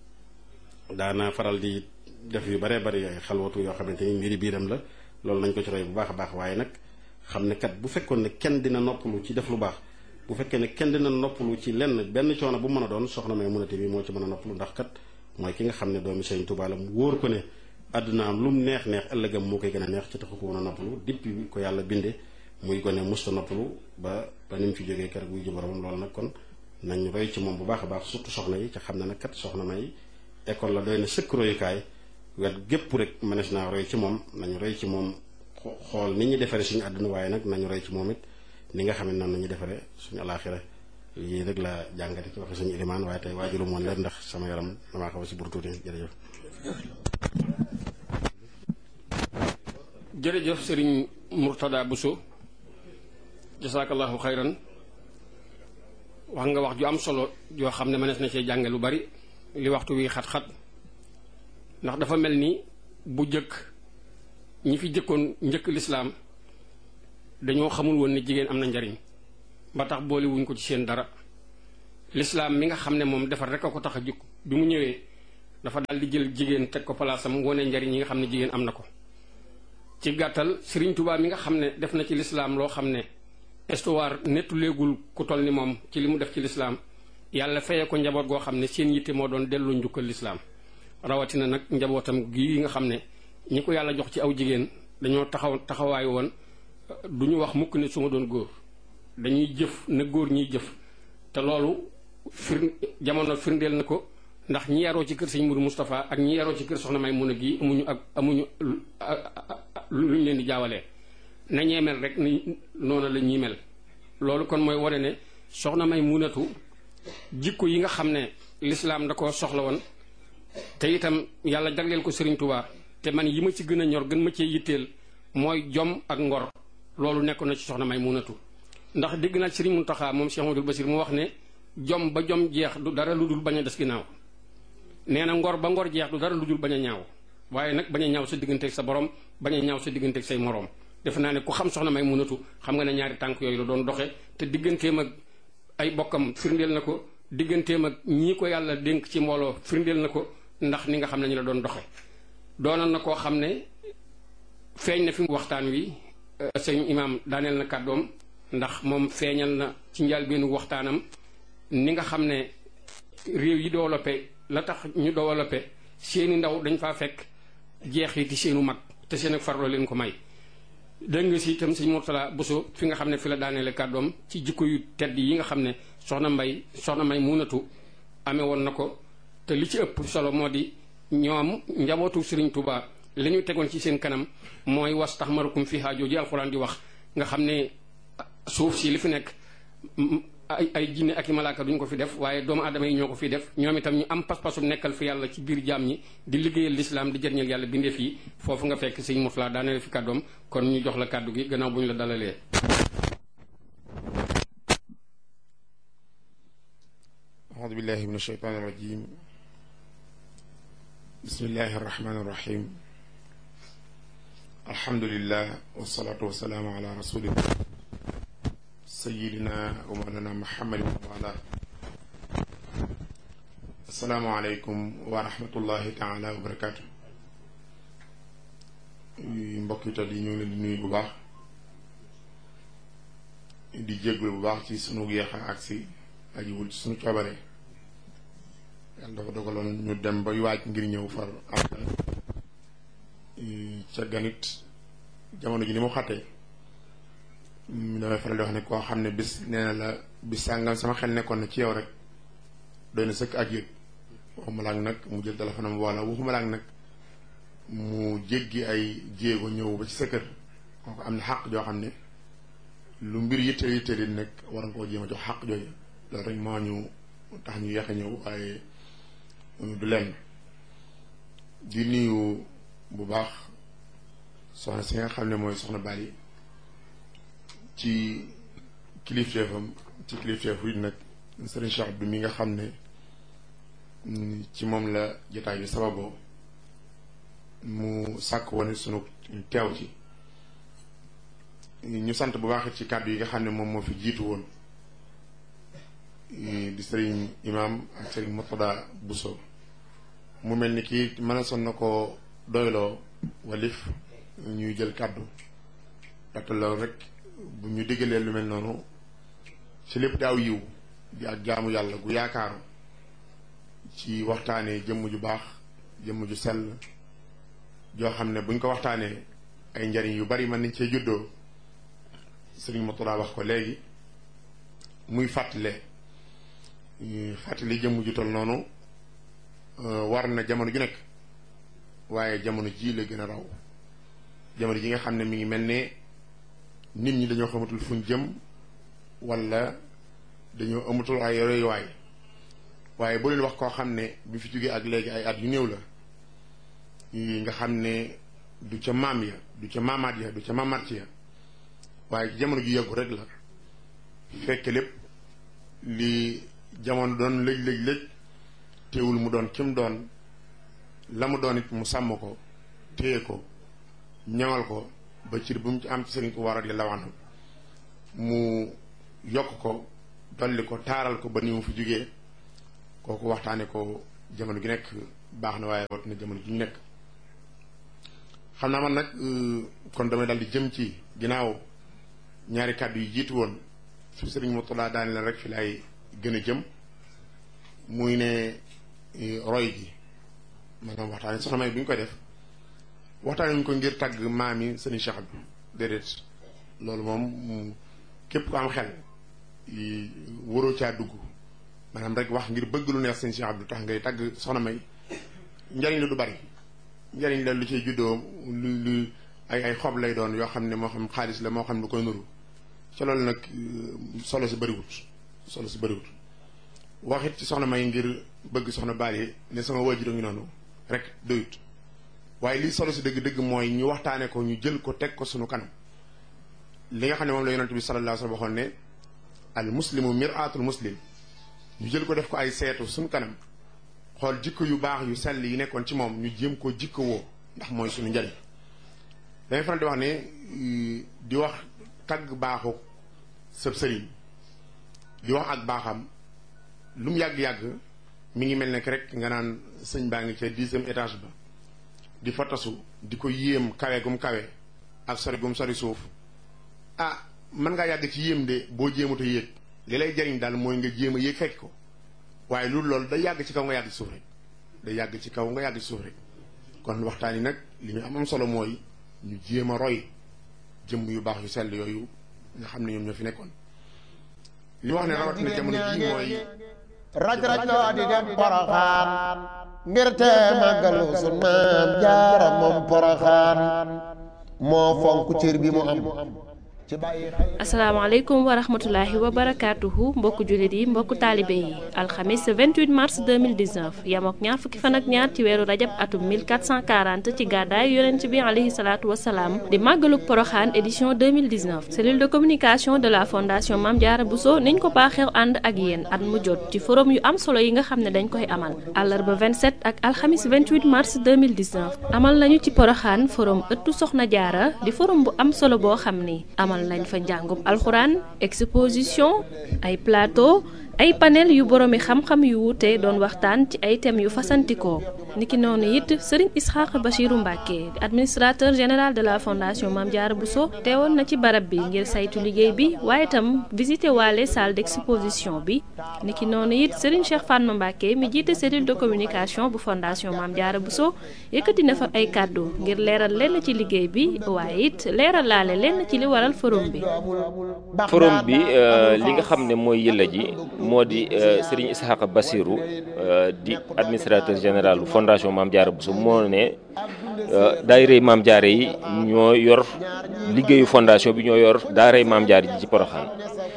daana faral di def yu baree bari ay xalwatu yoo xamante ni mbiri biiram la loolu nañ ko ci roy bu baax a baax waaye nag xam ne kat bu fekkoon ne kenn dina noppalu ci def lu baax bu fekkee ne kenn dina noppalu ci lenn benn coono bu mën a doon soxna May munate bi moo ci mën a noppalu ndax kat mooy ki nga xam ne doomi sëñ Touba la mu wóor ko ne àddunaam lu mu neex ëllëgam moo koy gën a neex ci taxu ko woon a noppalu depuis ko yàlla binde muy gone musta noppalu ba ni mu fi jógee keroog buy ji boromam loolu nag kon nañ roy ci moom bu baax a baax surtout soxna yi ca xam ne nag kat soxna May école la doy na sëkk royukaay wet gépp rek mënees naa roy ci moom nañu roy ci moom xool ni ñu defaree suñu àdduna waaye nag nañu roy ci moom it ni nga xam ne noonu nañu defaree suñu alaaxira lii rek la jàngate ci waxe suñu ilimaan waaye tey waajulu moon leen ndax sama yaram damaa xaw a si bur tuuti jërëjëf jërëjëf sëriñ Murtada Bousso jasaakallahu xayran wax nga wax ju am solo joo xam ne mënees na cee jànge lu bari li waxtu wi xat-xat ndax dafa mel ni bu jëkk ñi fi jëkkoon njëkk lislaam dañoo xamul woon ne jigéen am na njariñ ba tax boole wuñ ko ci seen dara. lislaam mi nga xam ne moom defar rek a ko tax a jukk bi mu ñëwee dafa daal di jël jigéen teg ko palaasam wone njariñ yi nga xam ne jigéen am na ko. ci gàttal Sëriñ Tuubaa mi nga xam ne def na ci lislaam loo xam ne histoire nettuleegul ku toll ni moom ci li mu def ci lislaam yàlla fayee ko njaboot goo xam ne seen yitte moo doon delloo njukkal lislaam rawatina nag njabootam gii nga xam ne ñi ko yàlla jox ci aw jigéen dañoo taxawaayu woon du ñu wax mukk ne su ma doon góor dañuy jëf na góor ñiy jëf te loolu jamono firndeel na ko ndax ñi yaroo ci kër sëñ Mourou Moustapha ak ñi yaroo ci kër soxna Maymuna gi amuñu luñ leen di jaawalee na ñee mel rek ni noonu la ñuy mel. loolu kon mooy wane ne soxna Maymunatu jikko yi nga xam ne lislaam da ko soxla woon te itam yàlla jagleel ko Sëriñ Tuubaa te man yi ma ci gën a ñor gën ma cee yitteel mooy jom ak ngor loolu nekk na ci soxna Maymunatu ndax dégg naa Sëriñ Muntaxa moom Cheikh Amadou Bassir mu wax ne jom ba jom jeex du dara lu dul bañ a des ginnaaw nee na ngor ba ngor jeex du dara lu dul bañ a ñaaw waaye nag bañ a ñaaw sa digganteeg sa borom bañ a ñaaw sa digganteeg say moroom defe naa ne ku xam soxna Maymunatu xam nga ne ñaari tànk yooyu la doon doxe te digganteem ak ay bokkam firndeel na ko digganteem ak ñii ko yàlla dénk ci mbooloo firndeel na ko ndax ni nga xam ne ñu la doon doxe doonoon na koo xam ne feeñ na fi waxtaan wi sëñ imaam daaneel na kàddoom ndax moom feeñal na ci njëlbéenu waxtaanam ni nga xam ne réew yi développé la tax ñu développé seeni ndaw dañ faa fekk jeexiti seenu mag te seen ak farlo leen ko may dégg nga si itam sëñ Mourtala Bousso fi nga xam ne fi la daaneele kàddoom ci jikko yu tedd yi nga xam ne soxna Maymunatu amee woon na ko te li ci ëpp solo moo di ñoom njabootu Sëriñ Tuubaa li ñu tegoon ci seen kanam mooy wastaxmarakum fiihaa jooju alxuraan di wax nga xam ne suuf si li fi nekk ay jinne ak i malaaka duñ ko fi def waaye doomu aadama yi ñoo ko fi def ñoom itam ñu am pas-pasum nekkal fi yàlla ci biir jaam ñi di liggéeyal lislaam di jëriñal yàlla bindeef yi foofu nga fekk sëñ Mourtala daaneel fi kàddoom kon ñu jox la kàddu gi gannaaw bu ñu la dalalee. audu billahi min ashaytaani rajim bismillahi arrahmani irrahim alhamdulillah wasalaatu wasalaamu ala rasulillah sayidina wa mawlana muhammadin wa ala assalaamu aleykum wa rahmatullahi taala wa barakaatu. mbokki tal yi ñu ngi leen di nuyu bu baax di jéggul bu baax ci sunu yeexa agsi ajiwul ci sunu coobare yàlla dafa dogaloon ñu dem bay waaj ngir ñëw far am ca ganit jamono ji ni mu xattee damay faral di wax ne koo xam ne bis nee na la bis sàngam sama xel nekkoon na ci yow rek doy na sëkk ak yëg waxuma laak nag mu jël téléphone am wala waxuma laak nag mu jéggi ay jéego ñëw ba ci sa kër kooku am na xàq joo xam ne lu mbir yitteel yitteel nag war nga koo jéem a jox xàq jooju loolu rek moo ñu tax ñu yeex a ñëw waaye du lenn di nuyu bu baax soxna si nga xam ne mooy soxna Bali ci kilifteefam ci kilifteefu it nag Serigne Cheikh Abdou mi nga xam ne ci moom la jotaay bi sababoo mu sàkk woon sunu teew ci ñu sant bu baax ci kàddu yi nga xam ne moom moo fi jiitu woon di Serigne Imam ak Serigne Mourtada Bousso mu mel ni kii mën a son na ko doyloo walif ñuy jël kàddu dataloo rek bu ñu diggalee lu mel noonu ci lépp daaw yiw di ak jaamu yàlla gu yaakaaru ci waxtaanee jëmm ju baax jëmm ju sell joo xam ne buñ ko waxtaanee ay njariñ yu bari mën nañ cee juddoo Sëriñ Mourtada wax ko léegi muy fàttali jëmm ju tol noonu war na jamono ju nekk waaye jamono ji la gën a raw jamono ji nga xam ne mi ngi mel ne nit ñi dañoo xamatul fuñ jëm wala dañoo amatul ay royuwaay waaye boo leen wax koo xam ne bi fi jógee ak léegi ay at yu néew la nga xam ne du ca maam ya du ca maamaat ya du ca maamaat ya waaye ci jamono ju yàggu rek la fekk lépp li jamono doon lëj teewul mu doon kim doon la mu doon it mu sàmm ko téye ko ñaŋal ko ba cir bu mu ci am ci Sëriñ Tuubaa radiyallaahu anhu mu yokk ko dolli ko taaral ko ba ni mu fi jógee kooku waxtaane ko jamono gi nekk baax na, waaye wat na jamono gi ñu nekk. xam naa man nag kon damay dal di jëm ci ginnaaw ñaari kàddu yi jiitu woon su sëriñ Murtada daane la rek fi laay gën a jëm, muy ne roy gi maanaam waxtaane soxna May bi ñu koy def waxtaane ñu ko ngir tàgg maami sëriñ Cheikh bi déedéet. loolu moom képp ko am xel waroo caa dugg, maanaam rek wax ngir bëgg lu neex sëriñ Cheikh Abdou tax ngay tàgg soxna May njariñ la du bari. njariñ la lu ciy juddoo lu ay xob lay doon yoo xam ne moo xam xaalis la moo xam lu koy nuru ca loolu nag solo si bëriwut waxit ci soxna May ngir bëgg soxna Bally ne sama waajur a ngi noonu rek doyut, waaye lii solo si dëgg-dëgg mooy ñu waxtaane ko, ñu jël ko teg ko sunu kanam. li nga xam ne moom la yonent bi sallallahu alayhi wa sallam waxoon ne al muslimu mir'atul muslim, ñu jël ko def ko ay seetu sunu kanam, xool jikko yu baax yu sell yi nekkoon ci moom ñu jéem koo jikko woo, ndax mooy suñu njariñ. dañuy faral di wax ne di wax tagg baaxu sëb sëriñ, di wax ak baaxam lu mu yàgg-yàgg mi ngi mel ne rek nga naan sëñ baa ngi ca 10e étage ba di fa tasu di ko yéem kawe gum kawe ak sori gum sori suuf. mën ngaa yàgg ci yéem de boo jéemut a yéeg, li lay jariñ daal mooy nga jéem a yéeg fekk ko, waaye loolu day yàgg ci kaw nga yàgg ci suuf rek, day yàgg ci kaw nga yàgg ci suuf rek. kon waxtaan yi nag li ñu am solo mooy ñu jéem a roy jëmm yu baax yu sell yooyu nga xam ne ñoom ñoo fi nekkoon. li wax ne rawatina jamono jii mooy raj-raj loo di dem Poroxaan ngir te màggalu sun maam Jaara moom Poroxaan moo fonk cër bi mu am. asalaamaaleykum wa rahmatulahi wa barakaatuhu mbokku jullit yi mbokku taalibe yi alxamis 28 mars 2019 yamook ñaar fukki fan ak ñaar ci weeru rajab atum 1440 ci gàddaay yonent bi alayhi salaatu wasalaam di màggaluk poroxaan édition 2019 cellule de communication de la fondation Mame Diarra Bousso niñ ko baaxeew ànd ak yéen at mu jot ci forum yu am solo yi nga xam ne dañ koy amal àllarba 27 ak alxamis 28 mars 2019 amal nañu ci poroxaan forum ëttu soxna jaara di forum bu am solo boo xam ni amal nañ fa njàngum alxuraan exposition ay plateau ay panel yu boroomi xam-xam yu wuute doon waxtaan ci ay thèmes yu fasantikoo niki noonu it Serigne Isxaaq Bachiru Mbàkke administrateur général de la fondation Mame Diarra Bousso teewoon na ci barab bi ngir saytu liggéey bi waaye itam visité waale salle d'exposition bi niki noonu it Serigne Cheikh Fatma Mbàkke mi jiite cellule de communication bu fondation Mame Diarra Bousso yëkkati na fa ay kàddu ngir leeral lenn ci liggéey bi waaye it leeral laale lenn ci li waral forum bi. forum bi li nga xam ne mooy yëlla ji moo di Serigne Isxaaq Bachiru di administrateur général bu fondation Mame Diarra Bousso moo ne daayira Mame Diarra yi ñoo yor liggéeyu fondation bi ñoo yor daaray Mame Diarra ji ci Poroxaan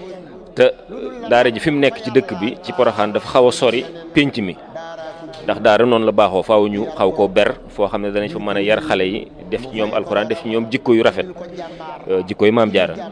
te daara ji fi mu nekk ci dëkk bi ci Poroxaan dafa xaw a sori pénc mi ndax daara noonu la baaxoo faaw ñu xaw koo ber foo xam ne danañ fa mën a yar xale yi def ci ñoom alxuraan def ci ñoom jikko yu rafet jikko yu Mame Diarra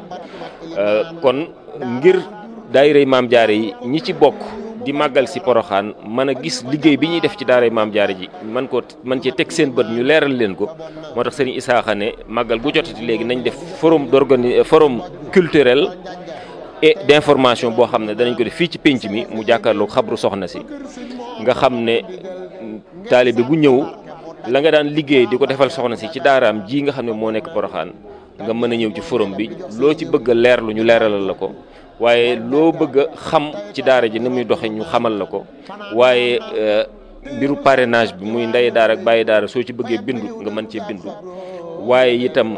kon ngir daayira Mame Diarra yi ñi ci bokk di màggal si Poroxaan mën a gis liggéey bi ñuy def ci daaray Mame Diarra ji man cee teg seen bët ñu leeral leen ko moo tax Serigne Isaaxa ne màggal gu jotati léegi nañ def forum culturel et d'information boo xam ne danañ ko def fii ci pénc mi mu jàkkaarloog xabru soxna si nga xam ne taalibe bu ñëw la nga daan liggéey di ko defal soxna si ci daaraam ji nga xam ne moo nekk Poroxaan nga mën a ñëw ci forum bi loo ci bëgg a leerlu ñu leeralal la ko waaye loo bëgg a xam ci daara ji ni muy doxe ñu xamal la ko waaye mbiru parrainage bi muy ndey daara ak bàyyi daara soo ci bëggee bindu nga mën cee bindu waaye itam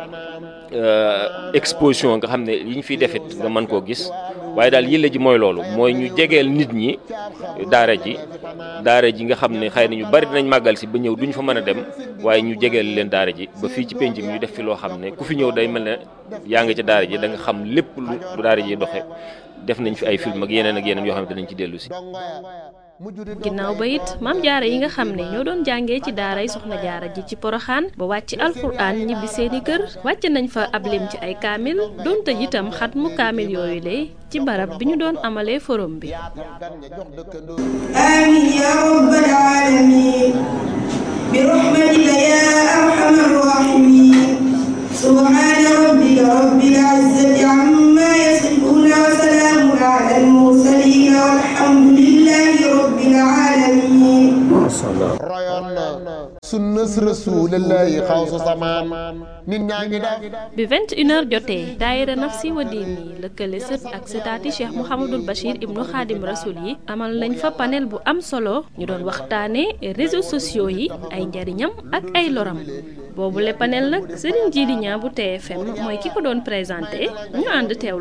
exposition nga xam ne yi ñu fiy defit nga mën koo gis waaye daal yëlla ji mooy loolu mooy ñu jegeel nit ñi daara ji nga xam ne xëy na ñu bari dinañ màggal si ba ñëw duñ fa mën a dem waaye ñu jegeel leen daara ji ba fii ci penc mi ñu def fi loo xam ne ku fi ñëw day mel ne yaa ngi ca daara ji da nga xam lépp lu daara ji doxe def nañ fi ay film ak yeneen yoo xam ne danañ ci dellu si. ginnaaw ba it Mame Diarra yi nga xam ne ñoo doon jàngee ci daaray Soxna Jaara ji ci Poroxaan ba wàcc alxuraan ñibbi seeni kër wàcc nañ fa ab lim ci ay kaamil doon tëj itam xat mu kaamil yooyu lay ci barab bi ñu doon amalee forum bi. amiin yaa rabbal aalamiin bi rahmatika yaa arhamar raahimiin subhaana rabbika rabbil izzati ammaa yasifuun wa salaamun sunnas rasulillahi xawsu samaan nit ñaa ngi def bi 21h jotee daayira nafsi wa diini lëkkale sët ak sëtaati Cheikh Mouhamadul Bachir ibnu Xaadim Rasul yi amal nañ fa panel bu am solo ñu doon waxtaane réseaux sociaux yi ay njariñam ak ay loram boobule panel nag Serigne Djily Niang bu TFM mooy ki ko doon présenté ñu ànd teewlu